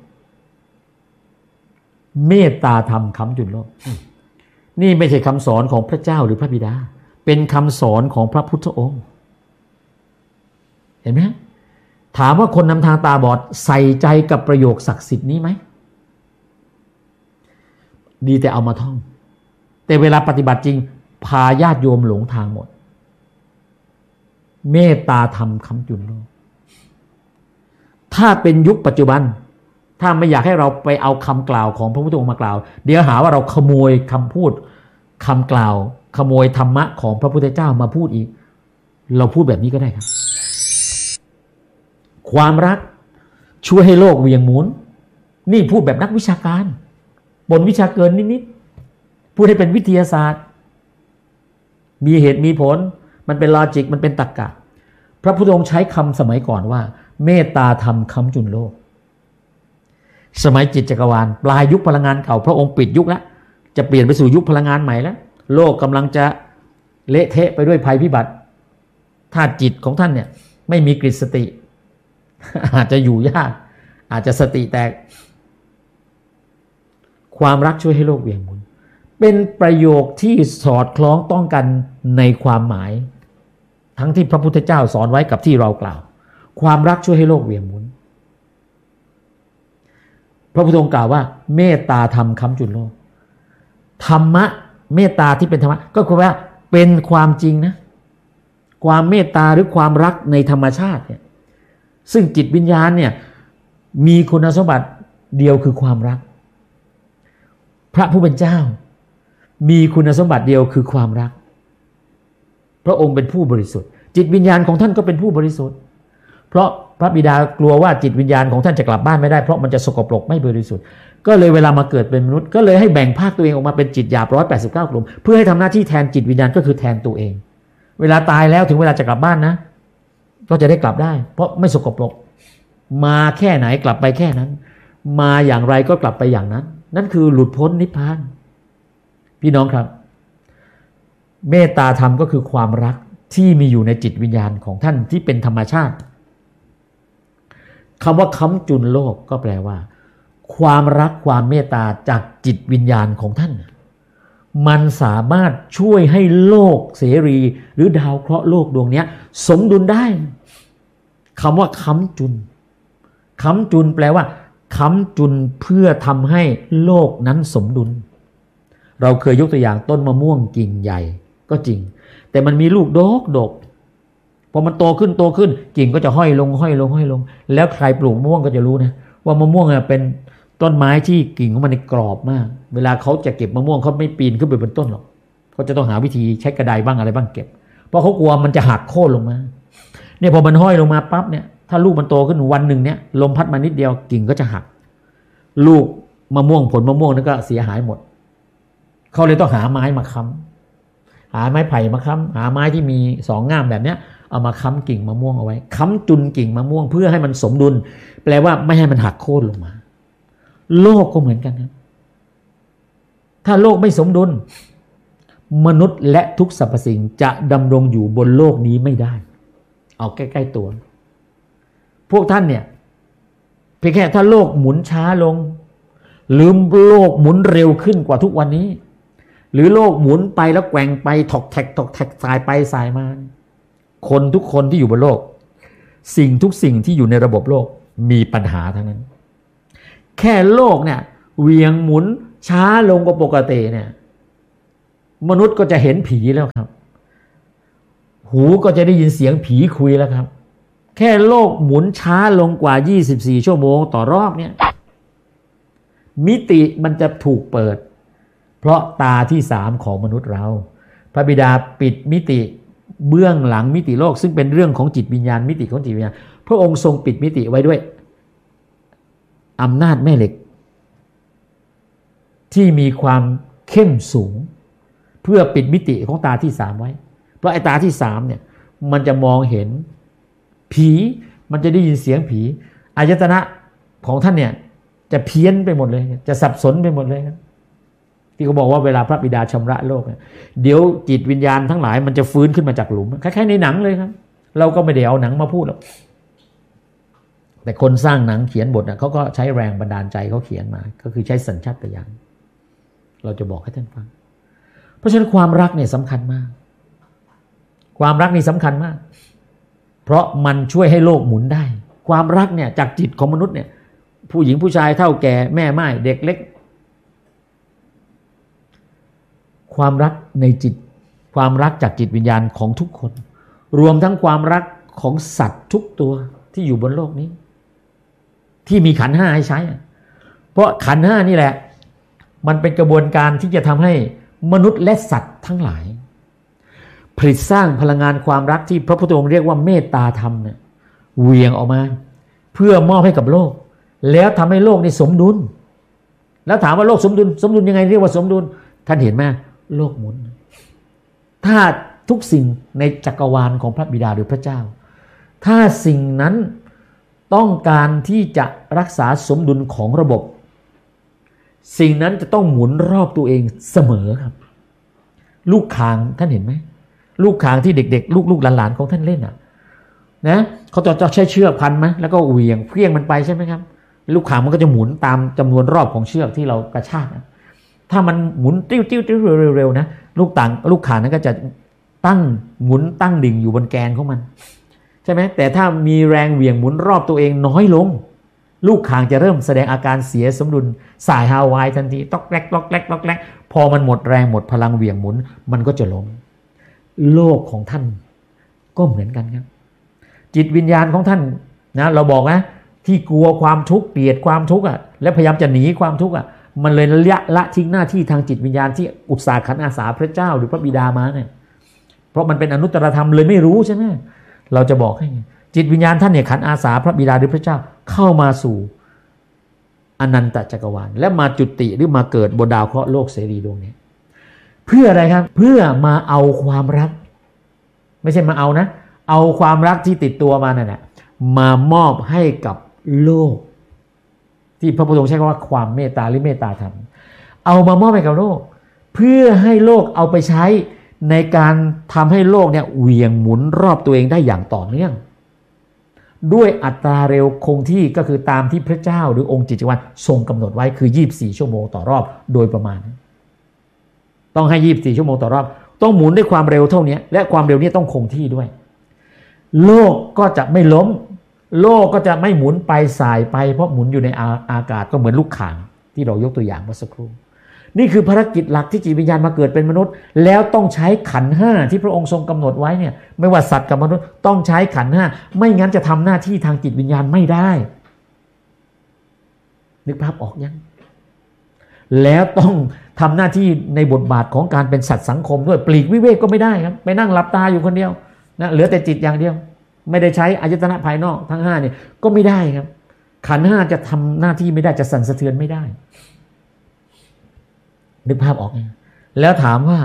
เมตตาธรรมค้ำจุนโลกนี่ไม่ใช่คำสอนของพระเจ้าหรือพระบิดาเป็นคำสอนของพระพุทธองค์เห็นไหมถามว่าคนนำทางตาบอดใส่ใจกับประโยคศักดิ์สิทธิ์นี้ไหมดีแต่เอามาท่องแต่เวลาปฏิบัติจริงพาญาติโยมหลงทางหมดเมตตาธรรมค้ำจุนโลกถ้าเป็นยุคปัจจุบันถ้าไม่อยากให้เราไปเอาคำกล่าวของพระพุทธองค์มากล่าวเดี๋ยวหาว่าเราขโมยคำพูดคำกล่าวขโมยธรรมะของพระพุทธเจ้ามาพูดอีกเราพูดแบบนี้ก็ได้ครับความรักช่วยให้โลกเหวี่ยงหมุนนี่พูดแบบนักวิชาการบนวิชาเกินนิดๆพูดให้เป็นวิทยาศาสตร์มีเหตุมีผลมันเป็นลอจิกมันเป็นตรรกะพระพุทธองค์ใช้คำสมัยก่อนว่าเมตตาธรรมค้ำจุนโลกสมัยจิตจักรวาลปลายยุคพลังงานเก่าพระองค์ปิดยุคแล้วจะเปลี่ยนไปสู่ยุคพลังงานใหม่แล้วโลกกำลังจะเละเทะไปด้วยภัยพิบัติถ้าจิตของท่านเนี่ยไม่มีกฤตสติอาจจะอยู่ยากอาจจะสติแตกความรักช่วยให้โลกเหวี่ยงหมุนเป็นประโยคที่สอดคล้องต้องกันในความหมายทั้งที่พระพุทธเจ้าสอนไว้กับที่เรากล่าวความรักช่วยให้โลกเหวี่ยงหมุนพระพุทธองค์กล่าวว่าเมตตาธรรมค้ำจุนโลกธรรมะเมตตาที่เป็นธรรมะก็คือว่าเป็นความจริงนะความเมตตาหรือความรักในธรรมชาติเนี่ยซึ่งจิตวิญญาณเนี่ยมีคุณสมบัติเดียวคือความรักพระผู้เป็นเจ้ามีคุณสมบัติเดียวคือความรักพระองค์เป็นผู้บริสุทธิ์จิตวิญญาณของท่านก็เป็นผู้บริสุทธิ์เพราะพระบิดากลัวว่าจิตวิญญาณของท่านจะกลับบ้านไม่ได้เพราะมันจะสกปรกไม่บริสุทธิ์ก็เลยเวลามาเกิดเป็นมนุษย์ก็เลยให้แบ่งภาคตัวเองออกมาเป็นจิตหยาบ189กลุ่มเพื่อให้ทำหน้าที่แทนจิตวิญญาณก็คือแทนตัวเองเวลาตายแล้วถึงเวลาจะกลับบ้านนะก็จะได้กลับได้เพราะไม่สกปรกมาแค่ไหนกลับไปแค่นั้นมาอย่างไรก็กลับไปอย่างนั้นนั่นคือหลุดพ้นนิพพานพี่น้องครับเมตตาธรรมก็คือความรักที่มีอยู่ในจิตวิญญาณของท่านที่เป็นธรรมชาติคำว่าค้ำจุนโลกก็แปลว่าความรักความเมตตาจากจิตวิญญาณของท่านมันสามารถช่วยให้โลกเสรีหรือดาวเคราะห์โลกดวงนี้สมดุลได้คำว่าค้ำจุนค้ำจุนแปลว่าค้ำจุนเพื่อทำให้โลกนั้นสมดุลเราเคยยกตัวอย่างต้นมะม่วงกิ่งใหญ่ก็จริงแต่มันมีลูกดกพอมันโตขึ้นกิ่งก็จะห้อยลงแล้วใครปลูกมะม่วงก็จะรู้นะว่ามะม่วงเป็นต้นไม้ที่กิ่งของมันกรอบมากเวลาเขาจะเก็บมะม่วงเขาไม่ปีนขึ้นไปบนต้นหรอกเขาจะต้องหาวิธีใช้กระไดบ้างอะไรบ้างเก็บเพราะเขากลัวมันจะหักโค่นลงมาเนี่ยพอมันห้อยลงมาปั๊บเนี่ยถ้าลูกมันโตขึ้นวันหนึ่งเนี่ยลมพัดมานิดเดียวกิ่งก็จะหักลูกมะม่วงผลมะม่วงนั่นก็เสียหายหมดเขาเลยต้องหาไม้มาค้ำหาไม้ไผ่มาค้ำหาไม้ที่มี2 ง่ามแบบเนี้ยเอามาค้ำกิ่งมะม่วงเอาไว้ค้ำจุนกิ่งมะม่วงเพื่อให้มันสมดุลแปลว่าไม่ให้มันหักโค่นลงมาโลกก็เหมือนกันนะถ้าโลกไม่สมดุลมนุษย์และทุกสรรพสิ่งจะดำรงอยู่บนโลกนี้ไม่ได้เอาใกล้ๆตัวพวกท่านเนี่ยเพียงแค่ถ้าโลกหมุนช้าลงหรือโลกหมุนเร็วขึ้นกว่าทุกวันนี้หรือโลกหมุนไปแล้วแกว่งไปถกแท็กสายไปสายมาคนทุกคนที่อยู่บนโลกทุกสิ่งที่อยู่ในระบบโลกมีปัญหาทั้งนั้นแค่โลกเนี่ยเหวี่ยงหมุนช้าลงกว่าปกติเนี่ยมนุษย์ก็จะเห็นผีแล้วครับหูก็จะได้ยินเสียงผีคุยแล้วครับแค่โลกหมุนช้าลงกว่า24ชั่วโมงต่อรอบเนี่ยมิติมันจะถูกเปิดเพราะตาที่3ของมนุษย์เราพระบิดาปิดมิติเบื้องหลังมิติโลกซึ่งเป็นเรื่องของจิตวิญญาณมิติของจิตวิญญาณพระองค์ทรงปิดมิติไว้ด้วยอำนาจแม่เหล็กที่มีความเข้มสูงเพื่อปิดมิติของตาที่3ไว้เพราะไอ้ตาที่3เนี่ยมันจะมองเห็นผีมันจะได้ยินเสียงผีอายตนะของท่านเนี่ยจะเพี้ยนไปหมดเลยจะสับสนไปหมดเลยครับที่เขาบอกว่าเวลาพระบิดาชำระโลกเดี๋ยวจิตวิญญาณทั้งหลายมันจะฟื้นขึ้นมาจากหลุมคล้ายๆในหนังเลยครับเราก็ไม่ได้เอาหนังมาพูดหรอกแต่คนสร้างหนังเขียนบทเขาก็ใช้แรงบันดาลใจเขาเขียนมาก็คือใช้สัญชาตญาณเราจะบอกให้ท่านฟังเพราะฉะนั้นความรักเนี่ยสำคัญมากความรักนี่สำคัญมากเพราะมันช่วยให้โลกหมุนได้ความรักเนี่ยจากจิตของมนุษย์เนี่ยผู้หญิงผู้ชายเฒ่าแก่แม่ไม้เด็กเล็กความรักในจิตความรักจากจิตวิญญาณของทุกคนรวมทั้งความรักของสัตว์ทุกตัวที่อยู่บนโลกนี้ที่มีขันธ์5ให้ใช้เพราะขันธ์5นี่แหละมันเป็นกระบวนการที่จะทำให้มนุษย์และสัตว์ทั้งหลายผลิตสร้างพลังงานความรักที่พระพุทธองค์เรียกว่าเมตตาธรรมเนี่ยเหวี่ยงออกมาเพื่อมอบให้กับโลกแล้วทำให้โลกนี่สมดุลแล้วถามว่าโลกสมดุลยังไงเรียกว่าสมดุลท่านเห็นไหมโลกหมุนถ้าทุกสิ่งในจักรวาลของพระบิดาหรือพระเจ้าถ้าสิ่งนั้นต้องการที่จะรักษาสมดุลของระบบสิ่งนั้นจะต้องหมุนรอบตัวเองเสมอครับลูกคางท่านเห็นไหมลูกคางที่เด็กๆลูกหลานๆของท่านเล่นนะเขาจะใช้เชือกพันไหมแล้วก็เหวี่ยงเพี้ยงมันไปใช่ไหมครับลูกคางมันก็จะหมุนตามจำนวนรอบของเชือกที่เรากระชากถ้ามันหมุนติ้วเร็วๆนะลูกคางนั้นก็จะหมุนตั้งดิ่งอยู่บนแกนของมันใช่ไหมแต่ถ้ามีแรงเหวี่ยงหมุนรอบตัวเองน้อยลงลูกคางจะเริ่มแสดงอาการเสียสมดุลสายฮาวายทันทีต๊อกแรกต๊อกแรกต๊อกแรกพอมันหมดแรงหมดพลังเหวี่ยงหมุนมันก็จะล้มโลกของท่านก็เหมือนกันครับจิตวิญญาณของท่านนะเราบอกนะที่กลัวความทุกข์เกลียดความทุกข์และพยายามจะหนีความทุกข์มันเลยละทิ้งหน้าที่ทางจิตวิญญาณที่อุตสาหขันอาสาพระเจ้าหรือพระบิดามาเนี่ยเพราะมันเป็นอนุตตรธรรมเลยไม่รู้ใช่ไหมเราจะบอกให้จิตวิญญาณท่านเนี่ยขันอาสาพระบิดาหรือพระเจ้าเข้ามาสู่อนันตจักรวาลและมาจุติหรือมาเกิดบนดาวเคราะห์โลกเสรีดวงนี้เพื่ออะไรครับเพื่อมาเอาความรักไม่ใช่มาเอานะเอาความรักที่ติดตัวมานั่นแหละมามอบให้กับโลกที่พระพุทธองค์ใช้คำว่าความเมตตาหรือเมตตาธรรมเอามามอบให้กับโลกเพื่อให้โลกเอาไปใช้ในการทำให้โลกเนี่ยเหวี่ยงหมุนรอบตัวเองได้อย่างต่อเนื่องด้วยอัตราเร็วคงที่ก็คือตามที่พระเจ้าหรือองค์จิตจักรวาลทรงกำหนดไว้คือ24ชั่วโมงต่อรอบโดยประมาณต้องให้24ชั่วโมงต่อรอบต้องหมุนด้วยความเร็วเท่านี้และความเร็วนี้ต้องคงที่ด้วยโลกก็จะไม่ล้มโลกก็จะไม่หมุนไปสายไปเพราะหมุนอยู่ในอากาศก็เหมือนลูกข่างที่เรายกตัวอย่างเมื่อสักครู่นี่คือภารกิจหลักที่จิตวิญญาณมาเกิดเป็นมนุษย์แล้วต้องใช้ขันธ์5ที่พระองค์ทรงกำหนดไว้เนี่ยไม่ว่าสัตว์กับมนุษย์ต้องใช้ขันธ์5ไม่งั้นจะทำหน้าที่ทางจิตวิญญาณไม่ได้นึกภาพออกยังแล้วต้องทำหน้าที่ในบทบาทของการเป็นสัตว์สังคมด้วยปลีกวิเวกก็ไม่ได้ครับไปนั่งหลับตาอยู่คนเดียวนะเหลือแต่จิตอย่างเดียวไม่ได้ใช้อายตนะภายนอกทั้ง5เนี่ยก็ไม่ได้ครับขันธ์5จะทำหน้าที่ไม่ได้จะสั่นสะเทือนไม่ได้นึกภาพออกไหมแล้วถามว่า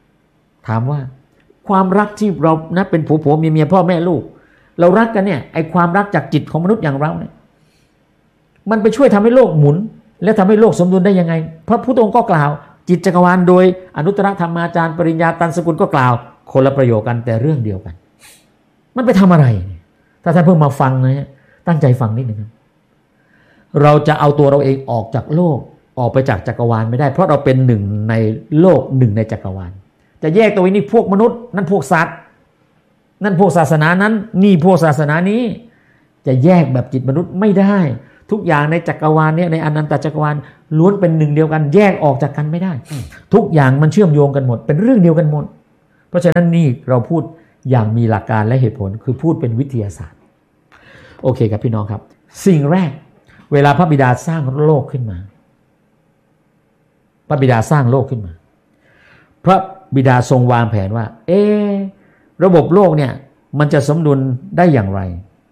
ความรักที่เรานะเป็นผัวเมียพ่อแม่ลูกเรารักกันเนี่ยไอความรักจากจิตของมนุษย์อย่างเราเนี่ยมันไปช่วยทำให้โลกหมุนและทำให้โลกสมดุลได้ยังไงพระพุทธองค์ก็กล่าวจิตจักรวาลโดยอนุตตรธรรมาจารย์ปริญญาตันสกุลก็กล่าวคนละประโยคกันแต่เรื่องเดียวกันมันไปทำอะไรถ้าท่านเพิ่งมาฟังนะตั้งใจฟังนิดนึงเราจะเอาตัวเราเองออกจากโลกออกไปจากจักรวาลไม่ได้เพราะเราเป็นหนึ่งในโลกหนึ่งในจักรวาลจะแยกตัวนี้พวกมนุษย์นั่นพวกสัตว์นั่นพวกศาสนานั้นนี่พวกศาสนานี้จะแยกแบบจิตมนุษย์ไม่ได้ทุกอย่างในจักรวาลเนี่ยในอนันตจักรวาลล้วนเป็นหนึ่งเดียวกันแยกออกจากกันไม่ได้ทุกอย่างมันเชื่อมโยงกันหมดเป็นเรื่องเดียวกันหมดเพราะฉะนั้นนี่เราพูดอย่างมีหลักการและเหตุผลคือพูดเป็นวิทยาศาสตร์โอเคครับพี่น้องครับสิ่งแรกเวลาพระบิดาสร้างโลกขึ้นมาพระบิดาสร้างโลกขึ้นมาพระบิดาทรงวางแผนว่าระบบโลกเนี่ยมันจะสมดุลได้อย่างไร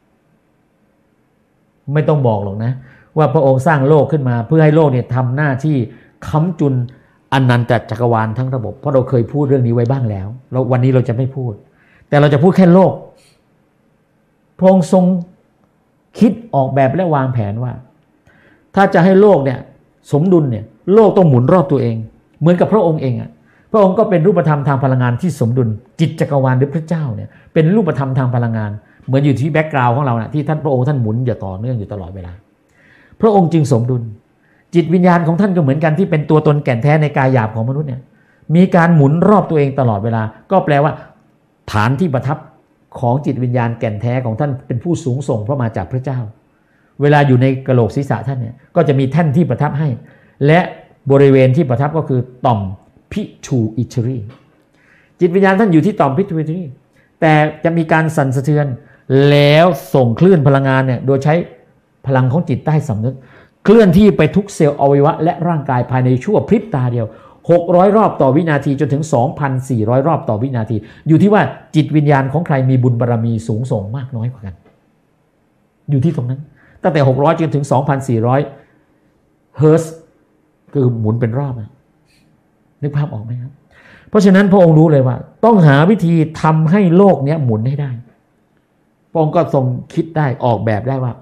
ไม่ต้องบอกหรอกนะว่าพระองค์สร้างโลกขึ้นมาเพื่อให้โลกเนี่ยทำหน้าที่ค้ำจุนอนันตจักรวาลทั้งระบบเพราะเราเคยพูดเรื่องนี้ไว้บ้างแล้ววันนี้เราจะไม่พูดแต่เราจะพูดแค่โลกพระองค์ทรงคิดออกแบบและวางแผนว่าถ้าจะให้โลกเนี่ยสมดุลเนี่ยโลกต้องหมุนรอบตัวเองเหมือนกับพระองค์เองพระองค์ก็เป็นรูปธรรมทางพลังงานที่สมดุลจิตจักรวาลหรือพระเจ้าเนี่ยเป็นรูปธรรมทางพลังงานเหมือนอยู่ที่แบ็กกราวด์ของเราที่ท่านพระองค์ท่านหมุนอยู่ต่อเนื่องอยู่ตลอดเวลาพระองค์จึงสมดุลจิตวิญญาณของท่านก็เหมือนกันที่เป็นตัวตนแก่นแท้ในกายหยาบของมนุษย์เนี่ยมีการหมุนรอบตัวเองตลอดเวลาก็แปลว่าฐานที่ประทับของจิตวิญญาณแก่นแท้ของท่านเป็นผู้สูงส่งเพราะมาจากพระเจ้าเวลาอยู่ในกะโหลกศีรษะท่านเนี่ยก็จะมีแท่นที่ประทับให้และบริเวณที่ประทับก็คือต่อมพิชูอิชรีจิตวิญญาณท่านอยู่ที่ต่อมพิชูอิชรีแต่จะมีการสั่นสะเทือนแล้วส่งคลื่นพลังงานเนี่ยโดยใช้พลังของจิตใต้สำนึกเคลื่อนที่ไปทุกเซลล์อวัยวะและร่างกายภายในชั่วพริบตาเดียว600รอบต่อวินาทีจนถึง 2,400 รอบต่อวินาทีอยู่ที่ว่าจิตวิญญาณของใครมีบุญบารมีสูงส่งมากน้อยกว่ากันอยู่ที่ตรงนั้นตั้งแต่600จนถึง 2,400 เฮิร์ตซ์คือหมุนเป็นรอบนึกภาพออกไหมครับเพราะฉะนั้นพระองค์รู้เลยว่าต้องหาวิธีทำให้โลกนี้หมุนให้ได้พระองค์ก็ทรงคิดได้ออกแบบได้ว่า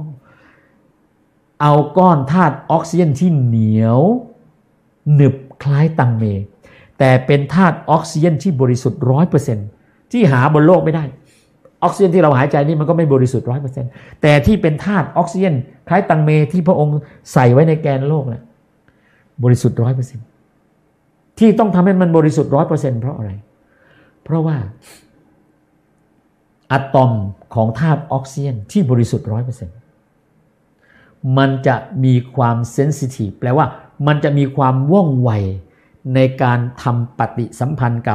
เอาก้อนธาตุออกซิเจนที่เหนียวหนึบคล้ายตังเมแต่เป็นธาตุออกซิเจนที่บริสุทธิ์ 100% ที่หาบนโลกไม่ได้ออกซิเจนที่เราหายใจนี่มันก็ไม่บริสุทธิ์ 100% แต่ที่เป็นธาตุออกซิเจนคล้ายตังเมที่พระองค์ใส่ไว้ในแกนโลกนะบริสุทธิ์ 100% ที่ต้องทำให้มันบริสุทธิ์ 100% เพราะอะไรเพราะว่าอะตอมของธาตุออกซิเจนที่บริสุทธิ์ 100% มันจะมีความเซนซิทีฟแปลว่ามันจะมีความว่องไวในการทำปฏิสัมพันธ์กับ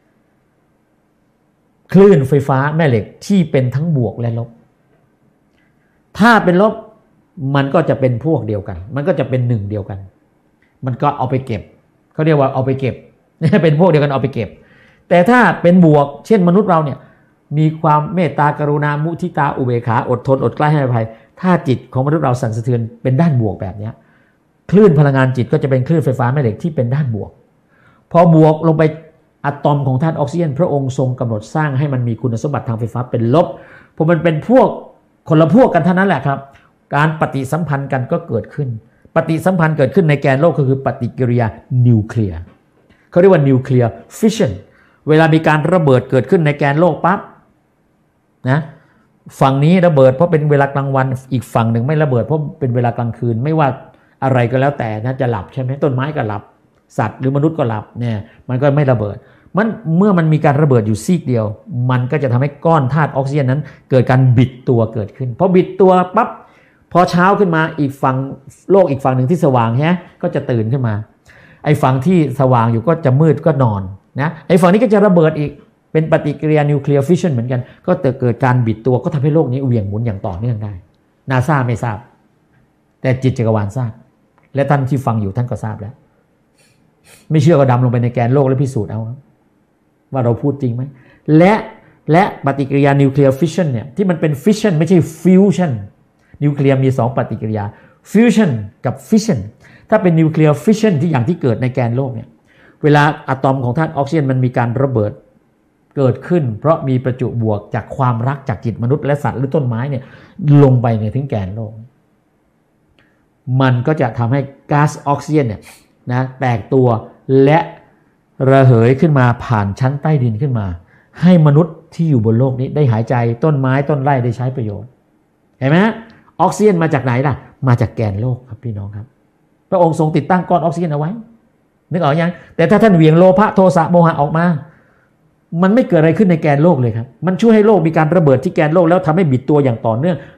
คลื่นไฟฟ้าแม่เหล็กที่เป็นทั้งบวกและลบถ้าเป็นลบมันก็จะเป็นพวกเดียวกันมันก็จะเป็นหนึ่งเดียวกันมันก็เอาไปเก็บเขาเรียกว่าเอาไปเก็บเป็นพวกเดียวกันเอาไปเก็บแต่ถ้าเป็นบวกเช่นมนุษย์เราเนี่ยมีความเมตตากรุณามุทิตาอุเบกขาอดทนอดกลั้นให้อภัยถ้าจิตของมนุษย์เราสั่นสะเทือนเป็นด้านบวกแบบนี้คลื่นพลังงานจิตก็จะเป็นคลื่นไฟฟ้าแม่เหล็กที่เป็นด้านบวกพอบวกลงไปอะตอมของธาตุออกซิเจนพระองค์ทรงกำหนดสร้างให้มันมีคุณสมบัติทางไฟฟ้าเป็นลบพอมันเป็นพวกคนละพวกกันเท่านั้นแหละครับการปฏิสัมพันธ์กันก็เกิดขึ้นปฏิสัมพันธ์เกิดขึ้นในแกนโลกก็คือปฏิกิริยานิวเคลียร์เขาเรียกว่านิวเคลียร์ฟิชชันเวลามีการระเบิดเกิดขึ้นในแกนโลกปั๊บนะฝั่งนี้ระเบิดเพราะเป็นเวลากลางวันอีกฝั่งหนึ่งไม่ระเบิดเพราะเป็นเวลากลางคืนไม่ว่าอะไรก็แล้วแต่นะจะหลับใช่ไหมต้นไม้ก็หลับสัตว์หรือมนุษย์ก็หลับเนี่ยมันก็ไม่ระเบิดเมื่อมันมีการระเบิดอยู่ซีกเดียวมันก็จะทำให้ก้อนธาตุออกซิเจนนั้นเกิดการบิดตัวเกิดขึ้นพอบิดตัวปั๊บพอเช้าขึ้นมาอีกฝั่งโลกอีกฝั่งหนึ่งที่สว่างฮะก็จะตื่นขึ้นมาไอ้ฝั่งที่สว่างอยู่ก็จะมืดก็นอนนะไอ้ฝั่งนี้ก็จะระเบิดอีกเป็นปฏิกิริยานิวเคลียร์ฟิชชันเหมือนกันก็เกิดการบิดตัวก็ทำให้โลกนี้เหวี่ยงหมุนอย่างต่อเนื่องได้นาซาไม่ทราบแต่จิตจักรวาลทราบและท่านที่ฟังอยู่ท่านก็ทราบแล้วไม่เชื่อก็ดำลงไปในแกนโลกแล้วพิสูจน์เอาว่าเราพูดจริงไหมและปฏิกิริยานิวเคลียร์ฟิชชันเนี่ยที่มันเป็นฟิชชันไม่ใช่ฟิวชั่นนิวเคลียร์มี2ปฏิกิริยาฟิวชั่นกับฟิชชันถ้าเป็นนิวเคลียร์ฟิชชันที่อย่างที่เกิดในแกนโลกเนี่ยเวลาอะตอมของธาตุออกซิเจนมันมีการระเบิดเกิดขึ้นเพราะมีประจุบวกจากความรักจากจิตมนุษย์และสัตว์หรือต้นไม้เนี่ยลงไปในถึงแกนโลกมันก็จะทำให้ก๊าซออกซิเจนเนี่ยนะแตกตัวและระเหยขึ้นมาผ่านชั้นใต้ดินขึ้นมาให้มนุษย์ที่อยู่บนโลกนี้ได้หายใจต้นไม้ต้นไร่ได้ใช้ประโยชน์เห็นไหมออกซิเจนมาจากไหนล่ะมาจากแกนโลกครับพี่น้องครับพระองค์ทรงติดตั้งก้อนออกซิเจนเอาไว้นึกออกยังแต่ถ้าท่านเหวี่ยงโลภะโทสะโมหะออกมามันไม่เกิดอะไรขึ้นในแกนโลกเลยครับมันช่วยให้โลกมีการระเบิดที่แกนโลกแล้วทำให้บิดตัวอย่างต่อเนื่อง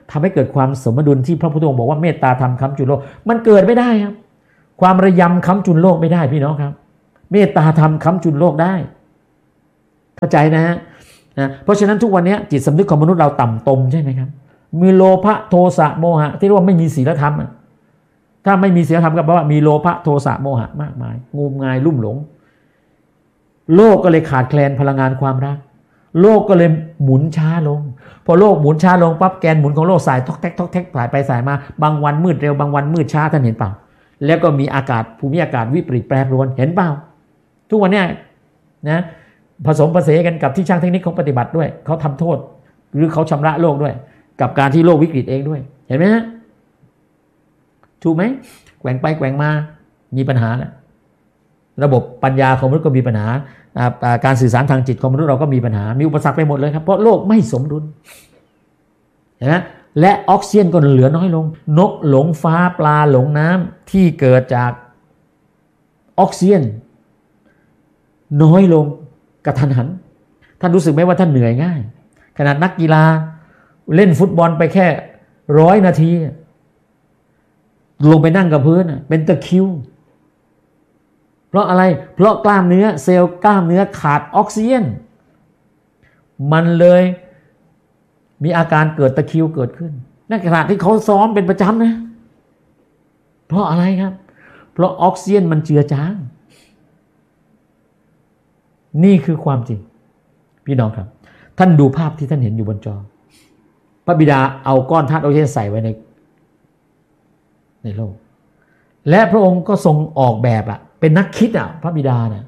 ทำให้เกิดความสมดุลที่พระพุทธองค์บอกว่าเมตตาธรรมค้ำจุนโลกมันเกิดไม่ได้ครับความระยำค้ำจุนโลกไม่ได้พี่น้องครับเมตตาธรรมค้ำจุนโลกได้เข้าใจนะฮะเพราะฉะนั้นทุกวันนี้จิตสำนึกของมนุษย์เราต่ำตมใช่ไหมครับมีโลภะโทสะโมหะที่เรียกว่าไม่มีศีลธรรมถ้าไม่มีศีลธรรมก็แปลว่ามีโลภะโทสะโมหะมากมายงมงายลุ่มหลงโลกก็เลยขาดแคลนพลังงานความรักโลกก็เลยหมุนช้าลงพอโลกหมุนช้าลงปั๊บแกนหมุนของโลกสายทอกแท็กสายไปสายมาบางวันมืดเร็วบางวันมืดช้าท่านเห็นเปล่าแล้วก็มีอากาศภูมิอากาศวิปริตแปรปรวนเห็นเปล่าทุกวันนี้นะผสมผสานกันกับที่ช่างเทคนิคของปฏิบัติด้วยเขาทำโทษหรือเขาชำระโลกด้วยกับการที่โลกวิกฤตเองด้วยเห็นไหมฮะถูกไหมแกว่งไปแกว่งมามีปัญหาแล้วระบบปัญญาของมนุษย์ก็มีปัญหาการสื่อสารทางจิตของมนุษย์เราก็มีปัญหามีอุปสรรคไปหมดเลยครับเพราะโลกไม่สมดุลเห็นไหมและออกซิเจนก็เหลือน้อยลงนกหลงฟ้าปลาหลงน้ำที่เกิดจากออกซิเจนน้อยลงกระทันหันท่านรู้สึกไหมว่าท่านเหนื่อยง่ายขนาดนักกีฬาเล่นฟุตบอลไปแค่100 นาทีลงไปนั่งกับพื้นเป็นตะคริวเพราะอะไรเพราะกล้ามเนื้อเซลล์กล้ามเนื้อขาดออกซิเจนมันเลยมีอาการเกิดตะคริวเกิดขึ้นในขณะที่เขาซ้อมเป็นประจำนะเพราะอะไรครับเพราะออกซิเจนมันเจือจางนี่คือความจริงพี่น้องครับท่านดูภาพที่ท่านเห็นอยู่บนจอพระบิดาเอาก้อนธาตุออกซิเจนใส่ไว้ในโลกและพระองค์ก็ทรงออกแบบเป็นนักคิดพระบิดาเนี่ย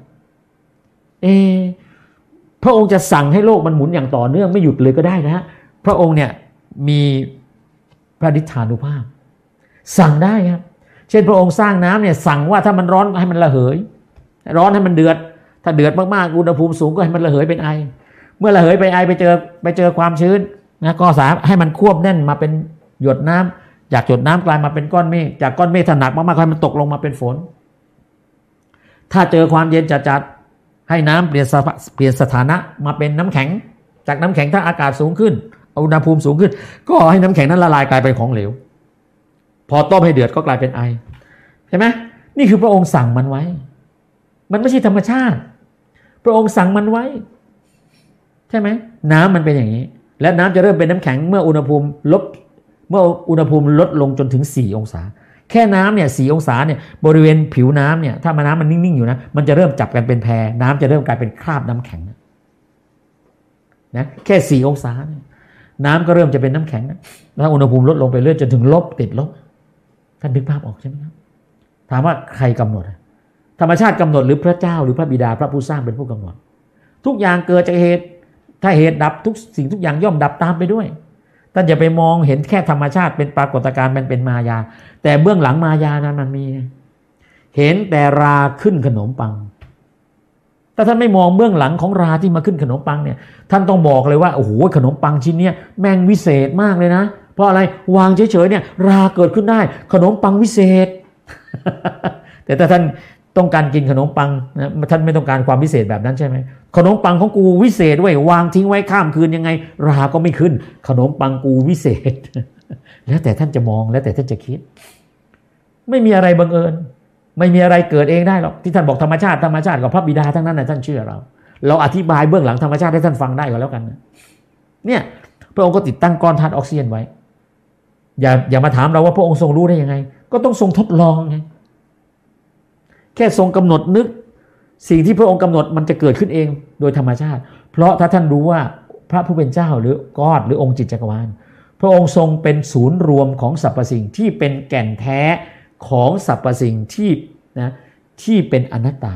พระองค์จะสั่งให้โลกมันหมุนอย่างต่อเนื่องไม่หยุดเลยก็ได้นะฮะพระองค์เนี่ยมีพระฤทธานุภาพสั่งได้ครับเช่นพระองค์สร้างน้ำเนี่ยสั่งว่าถ้ามันร้อนให้มันระเหยร้อนให้มันเดือดถ้าเดือดมากๆอุณหภูมิสูงก็ให้มันระเหยเป็นไอเมื่อระเหยไปไอไปเจอความชื้นนะก็สามารถให้มันควบแน่นมาเป็นหยดน้ำจากหยดน้ำกลายมาเป็นก้อนเมฆจากก้อนเมฆถ้าหนักมากๆให้มันตกลงมาเป็นฝนถ้าเจอความเย็นจัดๆให้น้ำเปลี่ยนสถานะมาเป็นน้ำแข็งจากน้ำแข็งถ้าอากาศสูงขึ้นอุณหภูมิสูงขึ้นก็ให้น้ำแข็งนั้นละลายกลายเป็นของเหลวพอต้มให้เดือดก็กลายเป็นไอใช่ไหมนี่คือพระองค์สั่งมันไว้มันไม่ใช่ธรรมชาติพระองค์สั่งมันไว้ใช่ไหมน้ำมันเป็นอย่างนี้และน้ำจะเริ่มเป็นน้ำแข็งเมื่ออุณหภูมิลดลงจนถึง4 องศาแค่น้ำเนี่ย4 องศาเนี่ยบริเวณผิวน้ำเนี่ยถ้าน้ำมันนิ่งๆอยู่นะมันจะเริ่มจับกันเป็นแพรน้ำจะเริ่มกลายเป็นคราบน้ำแข็งนะแค่4 องศาน้ำก็เริ่มจะเป็นน้ำแข็งแล้วอุณหภูมิลดลงไปเรื่อยจนถึงลบติดลบท่านนึกภาพออกใช่ไหมครับถามว่าใครกำหนดธรรมชาติกำหนดหรือพระเจ้าหรือพระบิดาพระผู้สร้างเป็นผู้กำหนดทุกอย่างเกิดจากเหตุถ้าเหตุดับทุกสิ่งทุกอย่างย่อมดับตามไปด้วยท่านอย่าไปมองเห็นแค่ธรรมชาติเป็นปรากฏการณ์มันเป็นมายาแต่เบื้องหลังมายานั้นมันมีเห็นแต่ราขึ้นขนมปังถ้าท่านไม่มองเบื้องหลังของราที่มาขึ้นขนมปังเนี่ยท่านต้องบอกเลยว่าโอ้โหขนมปังชิ้นนี้แม่งวิเศษมากเลยนะเพราะอะไรวางเฉยๆเนี่ยราเกิดขึ้นได้ขนมปังวิเศษ แต่ถ้าท่านต้องการกินขนมปังนะท่านไม่ต้องการความวิเศษแบบนั้นใช่ไหมขนมปังของกูวิเศษไว้วางทิ้งไว้ข้ามคืนยังไงราก็ไม่ขึ้นขนมปังกูวิเศษ แล้วแต่ท่านจะมองแล้วแต่ท่านจะคิดไม่มีอะไรบังเอิญไม่มีอะไรเกิดเองได้หรอกที่ท่านบอกธรรมชาติกับพระบิดาทั้งนั้นนะท่านเชื่อเราอธิบายเบื้องหลังธรรมชาติให้ท่านฟังได้ก็แล้วกันนะเนี่ยพระองค์ก็ติดตั้งก้อนธาตุออกซิเจนไว้อย่ามาถามเราว่าพระองค์ทรงรู้ได้ยังไงก็ต้องทรงทดลองไงแค่ทรงกำหนดนึกสิ่งที่พระองค์กำหนดมันจะเกิดขึ้นเองโดยธรรมชาติเพราะถ้าท่านรู้ว่าพระผู้เป็นเจ้าหรือกอดหรือองค์จิตจักรวาลพระองค์ทรงเป็นศูนย์รวมของสรรพสิ่งที่เป็นแก่นแท้ของสรรพสิ่งที่เป็นอนัตตา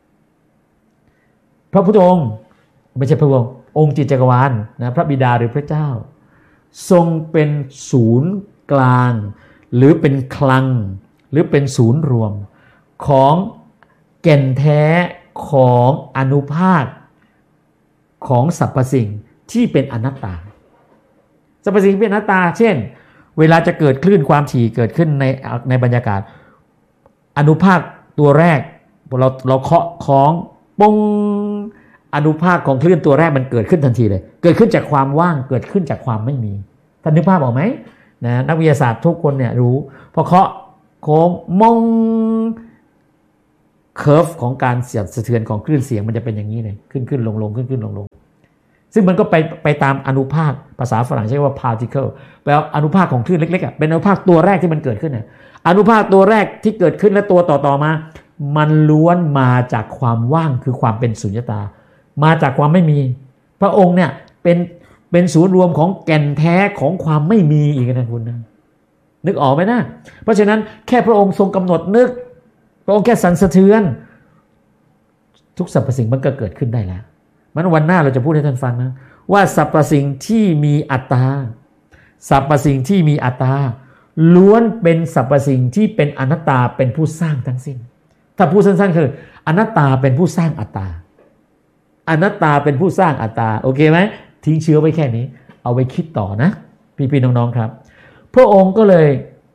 พระพุทธองค์ไม่ใช่พระองค์จิตจักรวาลนะพระบิดาหรือพระเจ้าทรงเป็นศูนย์กลางหรือเป็นคลังหรือเป็นศูนย์รวมของแก่นแท้ของอานุภาคของสรรพสิ่งที่เป็นอนัตตาสรรพสิ่งที่เป็นอนัตตาเช่นเวลาจะเกิดคลื่นความถี่เกิดขึ้นในบรรยากาศอานุภาคตัวแรกเราเคาะของปงอานุภาคของคลื่นตัวแรกมันเกิดขึ้นทันทีเลยเกิดขึ้นจากความว่างเกิดขึ้นจากความไม่มีท่านนึกภาพออกไหมนะนักวิทยาศาสตร์ทุกคนเนี่ยรู้พอเคาะโค้งมองเคอร์ฟของการเสียดสะเทือนของคลื่นเสียงมันจะเป็นอย่างนี้เลยขึ้นลงขึ้นลงซึ่งมันก็ไปตามอนุภาคภาษาฝรั่งใช้ว่า particle แปลว่าอนุภาคของคลื่นเล็กๆเป็นอนุภาคตัวแรกที่มันเกิดขึ้นอนุภาคตัวแรกที่เกิดขึ้นและตัวต่อมามันล้วนมาจากความว่างคือความเป็นสุญญตามาจากความไม่มีพระองค์เนี่ยเป็นศูนย์รวมของแก่นแท้ของความไม่มีอีกนะคุณนะนึกออกไหมนะเพราะฉะนั้นแค่พระองค์ทรงกำหนดนึกพระองค์แค่สั่นสะเทือนทุกสรรพสิ่งมันก็เกิดขึ้นได้แล้วมันวันหน้าเราจะพูดให้ท่านฟังนะว่าสรรพสิ่งที่มีอัตตาสรรพสิ่งที่มีอัตตาล้วนเป็นสรรพสิ่งที่เป็นอนัตตาเป็นผู้สร้างทั้งสิ้นถ้าพูดสั้นๆคืออนัตตาเป็นผู้สร้างอัตตาอนัตตาเป็นผู้สร้างอัตตาโอเคไหมทิ้งเชื้อไว้แค่นี้เอาไปคิดต่อนะพี่ๆน้องๆครับพระองค์ก็เลย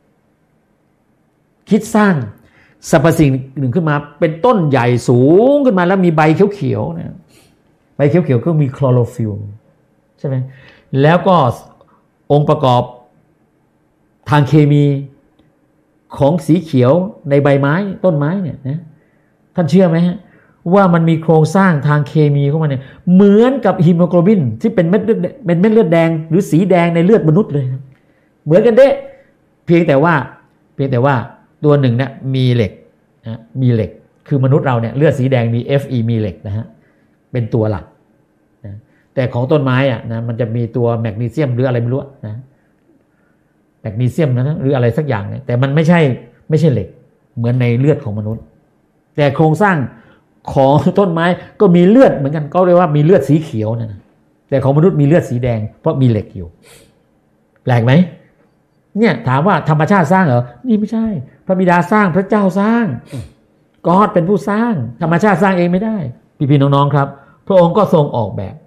คิดสร้างสรรพสิ่งหนึ่งขึ้นมาเป็นต้นใหญ่สูงขึ้นมาแล้วมีใบเขียวๆนะใบเขียวๆก็มีคลอโรฟิลล์ใช่ไหมแล้วก็องค์ประกอบทางเคมีของสีเขียวในใบไม้ต้นไม้เนี่ยนะท่านเชื่อไหมฮะว่ามันมีโครงสร้างทางเคมีของมันเนี่ยเหมือนกับฮีโมโกลบินที่เป็นเม็ดเลือดแดงหรือสีแดงในเลือดมนุษย์เลยเหมือนกันเด้เพียงแต่ว่าตัวหนึ่งเนี่ยมีเหล็กนะมีเหล็กคือมนุษย์เราเนี่ยเลือดสีแดงมี Fe มีเหล็กนะฮะเป็นตัวหลักนะแต่ของต้นไม้อ่ะนะมันจะมีตัวแมกนีเซียมหรืออะไรไม่รู้นะแมกนีเซียมนะหรืออะไรสักอย่างเนี่ยแต่มันไม่ใช่เหล็กเหมือนในเลือดของมนุษย์แต่โครงสร้างของต้นไม้ก็มีเลือดเหมือนกันก็เรียกว่ามีเลือดสีเขียวนะแต่ของมนุษย์มีเลือดสีแดงเพราะมีเหล็กอยู่แปลกไหมเนี่ยถามว่าธรรมชาติสร้างเหรอนี่ไม่ใช่พระบิดาสร้างพระเจ้าสร้างกอดเป็นผู้สร้างธรรมชาติสร้างเองไม่ได้พี่ๆน้องๆครับพระองค์ก็ทรงออกแบบ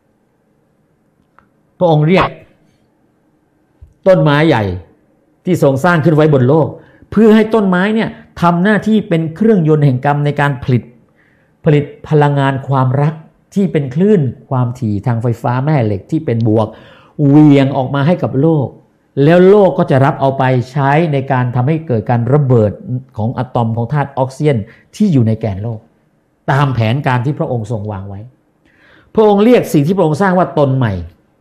พระองค์เรียกต้นไม้ใหญ่ที่ทรงสร้างขึ้นไว้บนโลกเพื่อให้ต้นไม้เนี่ยทำหน้าที่เป็นเครื่องยนต์แห่งกรรมในการผลิตพลังงานความรักที่เป็นคลื่นความถี่ทางไฟฟ้าแม่เหล็กที่เป็นบวกเหวี่ยงออกมาให้กับโลกแล้วโลกก็จะรับเอาไปใช้ในการทำให้เกิดการระเบิดของอะตอมของธาตุออกซิเจนที่อยู่ในแกนโลกตามแผนการที่พระองค์ทรงวางไว้พระองค์เรียกสิ่งที่พระองค์สร้างว่าตนใหม่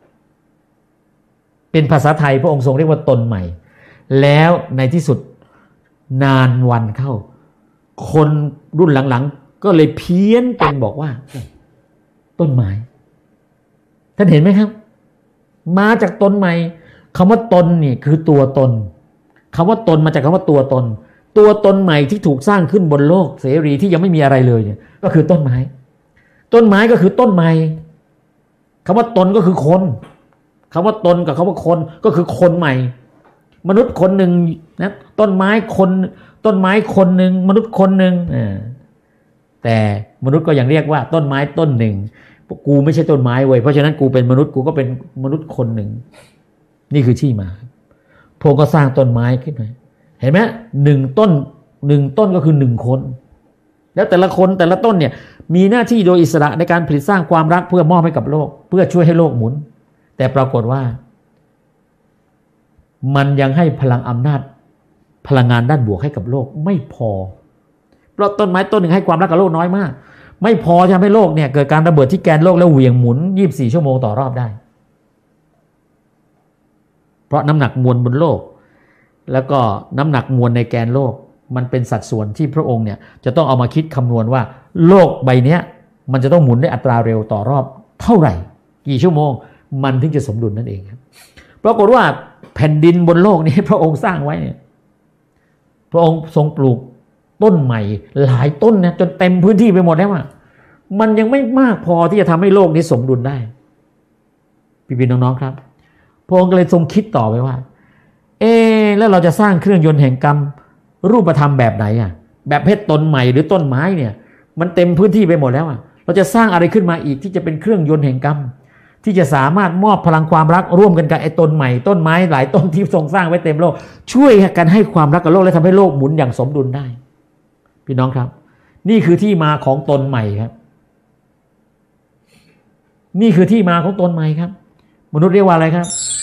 เป็นภาษาไทยพระองค์ทรงเรียกว่าตนใหม่แล้วในที่สุดนานวันเข้าคนรุ่นหลังๆก็เลยเพี้ยนเป็นบอกว่าต้นไม้ท่านเห็นไหมครับมาจากตนใหม่คำว่าตนนี่คือตัวตนคำว่าตนมาจากคำว่าตัวตนใหม่ที่ถูกสร้างขึ้นบนโลกเสรีที่ยังไม่มีอะไรเลยเนี่ยก็คือต้นไม้ก็คือต้นใหม่คำว่าตนก็คือคนคำว่าตนกับคำว่าคนก็คือคนใหม่มนุษย์คนหนึ่งนะต้นไม้คนหนึ่งมนุษย์คนหนึ่งแต่มนุษย์ก็ยังเรียกว่าต้นไม้ต้นหนึ่งกูไม่ใช่ต้นไม้เว้ยเพราะฉะนั้นกูเป็นมนุษย์กูก็เป็นมนุษย์คนหนึ่งนี่คือที่มาพระองค์ก็สร้างต้นไม้ขึ้นมาเห็นไหมหนึ่งต้นก็คือหนึ่งคนแล้วแต่ละคนแต่ละต้นเนี่ยมีหน้าที่โดยอิสระในการผลิตสร้างความรักเพื่อมอบให้กับโลกเพื่อช่วยให้โลกหมุนแต่ปรากฏว่ามันยังให้พลังอำนาจพลังงานด้านบวกให้กับโลกไม่พอเพราะต้นไม้ต้นหนึ่งให้ความรักกับโลกน้อยมากไม่พอจะทำให้โลกเนี่ยเกิดการระเบิดที่แกนโลกแล้วเหวี่ยงหมุน24 ชั่วโมงต่อรอบได้เพราะน้ำหนักมวลบนโลกแล้วก็น้ำหนักมวลในแกนโลกมันเป็นสัดส่วนที่พระองค์เนี่ยจะต้องเอามาคิดคำนวณว่าโลกใบนี้มันจะต้องหมุนด้วยอัตราเร็วต่อรอบเท่าไหร่กี่ชั่วโมงมันถึงจะสมดุลนั่นเองครับปรากฏว่าแผ่นดินบนโลกนี้พระองค์สร้างไว้เนี่ยพระองค์ทรงปลูกต้นใหม่หลายต้นนะจนเต็มพื้นที่ไปหมดแล้วอ่ะมันยังไม่มากพอที่จะทำให้โลกนี้สมดุลได้พี่ๆน้องๆครับพระองค์ก็เลยทรงคิดต่อไปว่าแล้วเราจะสร้างเครื่องยนต์แห่งกรรมรูปธรรมแบบไหนอ่ะแบบเพชรต้นใหม่หรือต้นไม้เนี่ยมันเต็มพื้นที่ไปหมดแล้วอ่ะเราจะสร้างอะไรขึ้นมาอีกที่จะเป็นเครื่องยนต์แห่งกรรมที่จะสามารถมอบพลังความรักร่วมกันกับไอ้ต้นใหม่ต้นไม้หลายต้นที่ทรงสร้างไว้เต็มโลกช่วยกันให้ความรักกับโลกและทำให้โลกหมุนอย่างสมดุลได้พี่น้องครับนี่คือที่มาของตนใหม่ครับนี่คือที่มาของตนใหม่ครับมนุษย์เรียกว่าอะไรครับ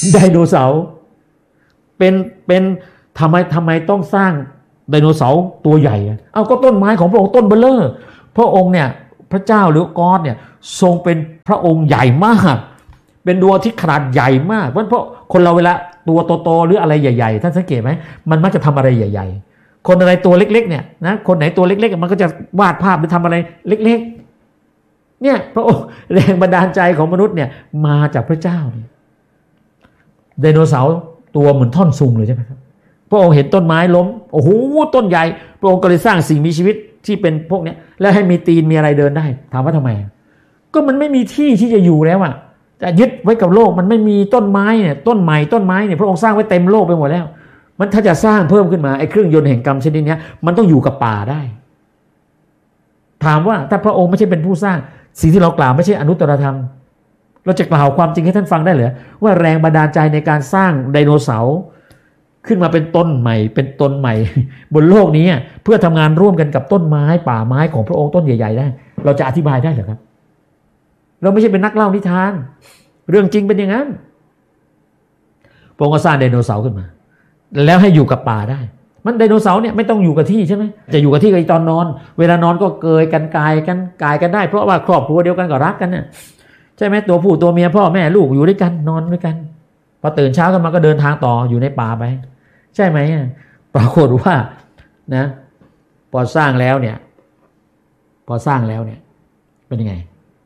ไดโนเสาร์เป็นทำไมต้องสร้างไดโนเสาร์ตัวใหญ่เอาก็ต้นไม้ของพระองค์ต้นเบลเลอร์พระองค์เนี่ยพระเจ้าหรือกอดเนี่ยทรงเป็นพระองค์ใหญ่มากเป็นดวงที่ขนาดใหญ่มากเพราะคนเราเวลาตัวโตๆหรืออะไรใหญ่ๆท่านสังเกตไหมมันมักจะทำอะไรใหญ่ๆคนอะไรตัวเล็กๆเนี่ยนะคนไหนตัวเล็กๆมันก็จะวาดภาพหรือทำอะไรเล็กๆเนี่ยพระองค์แรงบันดาลใจของมนุษย์เนี่ยมาจากพระเจ้าไดโนเสาร์ตัวเหมือนท่อนซุงเลยใช่ไหมครับพระองค์เห็นต้นไม้ล้มโอ้โหต้นใหญ่พระองค์ก็เลยสร้างสิ่งมีชีวิตที่เป็นพวกนี้แล้วให้มีตีนมีอะไรเดินได้ถามว่าทำไมก็มันไม่มีที่ที่จะอยู่แล้วอะจะยึดไว้กับโลกมันไม่มีต้นไม้เนี่ยต้นไม้เนี่ยพระองค์สร้างไว้เต็มโลกไปหมดแล้วมันถ้าจะสร้างเพิ่มขึ้นมาไอ้เครื่องยนต์แห่งกรรมชนิดนี้มันต้องอยู่กับป่าได้ถามว่าถ้าพระองค์ไม่ใช่เป็นผู้สร้างสิ่งที่เรากล่าวไม่ใช่อนุตตรธรรมเราจะกล่าวความจริงให้ท่านฟังได้เหรอว่าแรงบันดาลใจในการสร้างไดโนเสาร์ขึ้นมาเป็นต้นใหม่บนโลกนี้เพื่อทำงานร่วมกันกับต้นไม้ป่าไม้ของพระองค์ต้นใหญ่ๆได้เราจะอธิบายได้เหรอครับเราไม่ใช่เป็นนักเล่านิทานเรื่องจริงเป็นอย่างนั้นพระองค์ก็สร้างไดโนเสาร์ขึ้นมาแล้วให้อยู่กับป่าได้มันไดโนเสาร์เนี่ยไม่ต้องอยู่กับที่ใช่ไหมจะอยู่กับที่ก็ตอนนอนเวลานอนก็เกยกันกายกันได้เพราะว่าครอบครัวเดียวกันก็รักกันเนี่ยใช่ไหมตัวผู้ตัวเมียพ่อแม่ลูกอยู่ด้วยกันนอนด้วยกันพอตื่นเช้ากันมาก็เดินทางต่ออยู่ในป่าไปใช่ไหมปรากฏว่านะพอสร้างแล้วเนี่ยเป็นยังไง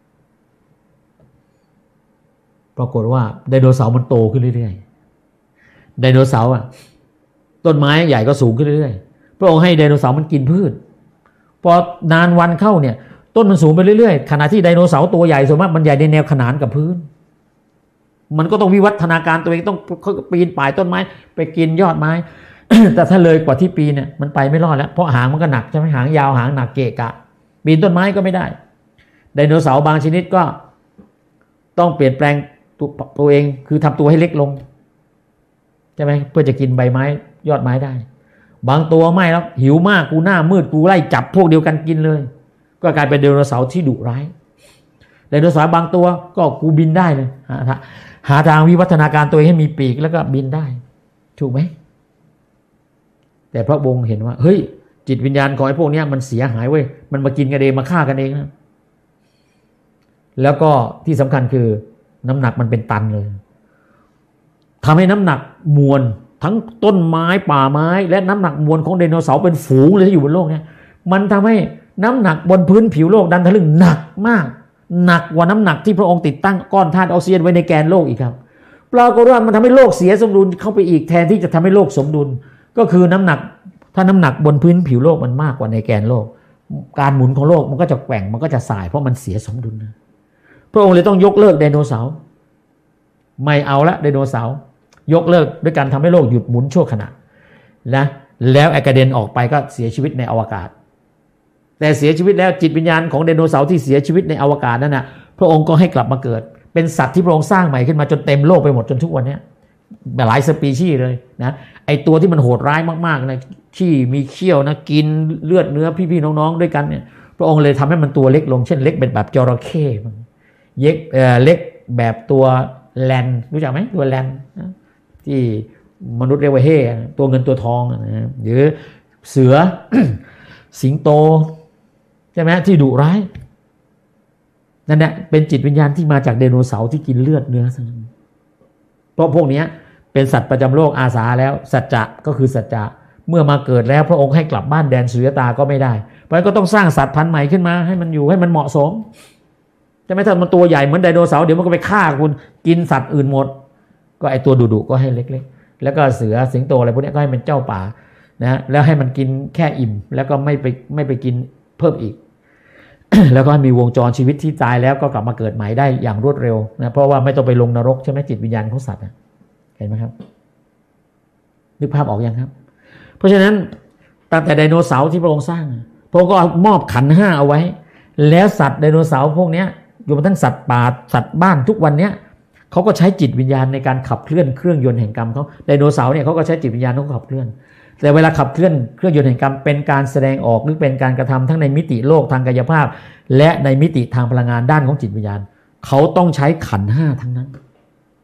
ปรากฏว่าไดโนเสาร์มันโตขึ้นเรื่อยๆไดโนเสาร์ต้นไม้ใหญ่ก็สูงขึ้นเรื่อยๆพระองค์ให้ไดโนเสาร์มันกินพืชพอนานวันเข้าเนี่ยต้นมันสูงไปเรื่อยๆขณะที่ไดโนเสาร์ตัวใหญ่ส่วนมากมันใหญ่ในแนวขนานกับพื้นมันก็ต้องวิวัฒนาการตัวเองต้องปีนป่ายต้นไม้ไปกินยอดไม้ แต่ถ้าเลยกว่าที่ปีเนี่ยมันไปไม่รอดแล้วเพราะหางมันก็หนักใช่ไหมหางยาวหางหนักเกะกะปีนต้นไม้ก็ไม่ได้ไดโนเสาร์บางชนิดก็ต้องเปลี่ยนแปลงตัวเองคือทำตัวให้เล็กลงใช่ไหมเพื่อจะกินใบไม้ยอดไม้ได้บางตัวไม่แล้วหิวมากกูหน้ามืดกูไล่จับพวกเดียวกันกินเลยก็กลายเป็นไดโนเสาร์ที่ดุร้ายไดโนเสาร์บางตัวก็กูบินได้เลยหาทางวิวัฒนาการตัวเองให้มีปีกแล้วก็บินได้ถูกไหมแต่พระองค์เห็นว่าเฮ้ยจิตวิญญาณของไอ้พวกนี้มันเสียหายเว้ยมันมากินกันเองมาฆ่ากันเองนะแล้วก็ที่สำคัญคือน้ำหนักมันเป็นตันเลยทำให้น้ำหนักมวลทั้งต้นไม้ป่าไม้และน้ำหนักมวลของไดโนเสาร์เป็นฝูงเลยที่อยู่บนโลกนี้มันทำให้น้ำหนักบนพื้นผิวโลกดันทะลึ่งหนักมากหนักกว่าน้ำหนักที่พระองค์ติดตั้งก้อนธาตุออกซิเจนไว้ในแกนโลกอีกครับปรากฏว่ามันทำให้โลกเสียสมดุลเข้าไปอีกแทนที่จะทำให้โลกสมดุลก็คือน้ำหนักถ้าน้ำหนักบนพื้นผิวโลกมันมากกว่าในแกนโลกการหมุนของโลกมันก็จะแกว่งมันก็จะสายเพราะมันเสียสมดุลนะพระองค์เลยต้องยกเลิกไดโนเสาร์ไม่เอาละไดโนเสาร์ยกเลิกด้วยการทำให้โลกหยุดหมุนชั่วขณะนะแล้วกระเด็นออกไปก็เสียชีวิตในอวกาศแต่เสียชีวิตแล้วจิตวิญญาณของไดโนเสาร์ที่เสียชีวิตในอวกาศนั่นนะพระองค์ก็ให้กลับมาเกิดเป็นสัตว์ที่พระองค์สร้างใหม่ขึ้นมาจนเต็มโลกไปหมดจนทุกวันนี้หลายสปีชีส์เลยนะไอตัวที่มันโหดร้ายมากๆนะที่มีเขี้ยวนะกินเลือดเนื้อพี่ๆน้องๆด้วยกันเนี่ยพระองค์เลยทำให้มันตัวเล็กลงเช่นเล็กเป็นแบบจระเข้เล็กแบบตัวแลนรู้จักไหมตัวแลนที่มนุษย์เรียกว่าเฮ่ตัวเงินตัวทองนะหรือเสือ สิงโตใช่ไหมที่ดุร้ายนั่นแหละเป็นจิตวิญญาณที่มาจากไดโนเสาร์ที่กินเลือดเนื้อเพราะพวกนี้เป็นสัตว์ประจำโลกอาสาแล้วสัจจะก็คือสัจจะเมื่อมาเกิดแล้วพระองค์ให้กลับบ้านแดนสุริยตาก็ไม่ได้เพราะฉะนั้นก็ต้องสร้างสัตว์พันธุ์ใหม่ขึ้นมาให้มันอยู่ให้มันเหมาะสมจะไม่ถ้ามันตัวใหญ่เหมือนไดโนเสาร์เดี๋ยวมันก็ไปฆ่าคุณกินสัตว์อื่นหมดก็ไอตัวดุๆก็ให้เล็กๆแล้วก็เสือสิงโตอะไรพวกนี้ก็ให้เป็นเจ้าป่านะแล้วให้มันกินแค่อิ่มแล้วก็ไม่ไปกินเพิ่มอีก แล้วก็มีวงจรชีวิตที่ตายแล้วก็กลับมาเกิดใหม่ได้อย่างรวดเร็วนะเพราะว่าไม่ต้องไปลงนรกใช่ไหมจิตวิญญาณของสัตว์เห็นไหมครับนึกภาพออกยังครับเพราะฉะนั้นตั้งแต่ไดโนเสาร์ที่พระองค์สร้างพระองค์ก็มอบขันธ์ห้าเอาไว้แล้วสัตว์ไดโนเสาร์พวกนี้รวมทั้งสัตว์ป่าสัตว์บ้านทุกวันนี้เขาก็ใช้จิตวิญญาณในการขับเคลื่อนเครื่องยนต์แห่งกรรมเขาไดโนเสาร์เนี่ยเขาก็ใช้จิตวิญญาณเขาขับเคลื่อนแต่เวลาขับเคลื่อนเครื่องยนต์แห่งกรรมเป็นการแสดงออกหรือเป็นการกระทำทั้งในมิติโลกทางกายภาพและในมิติทางพลังงานด้านของจิตวิญญาณเขาต้องใช้ขันธ์ห้าทั้งนั้น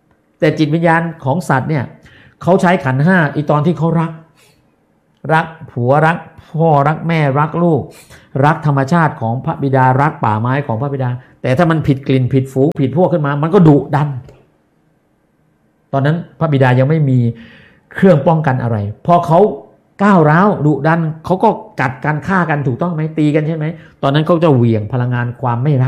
แต่จิตวิญญาณของสัตว์เนี่ยเขาใช้ขันธ์ห้าอีตอนที่เขารักผัวรักพ่อรักแม่รักลูกรักธรรมชาติของพระบิดารักป่าไม้ของพระบิดาแต่ถ้ามันผิดกลิ่นผิดฝูงผิดพวกขึ้นมามันก็ดุดันตอนนั้นพระบิดายังไม่มีเครื่องป้องกันอะไรพอเขาก้าวร้าวดุดันเขาก็กัดกันฆ่ากันถูกต้องไหมตีกันใช่ไหมตอนนั้นเขาจะเหวี่ยงพลังงานความไม่รัก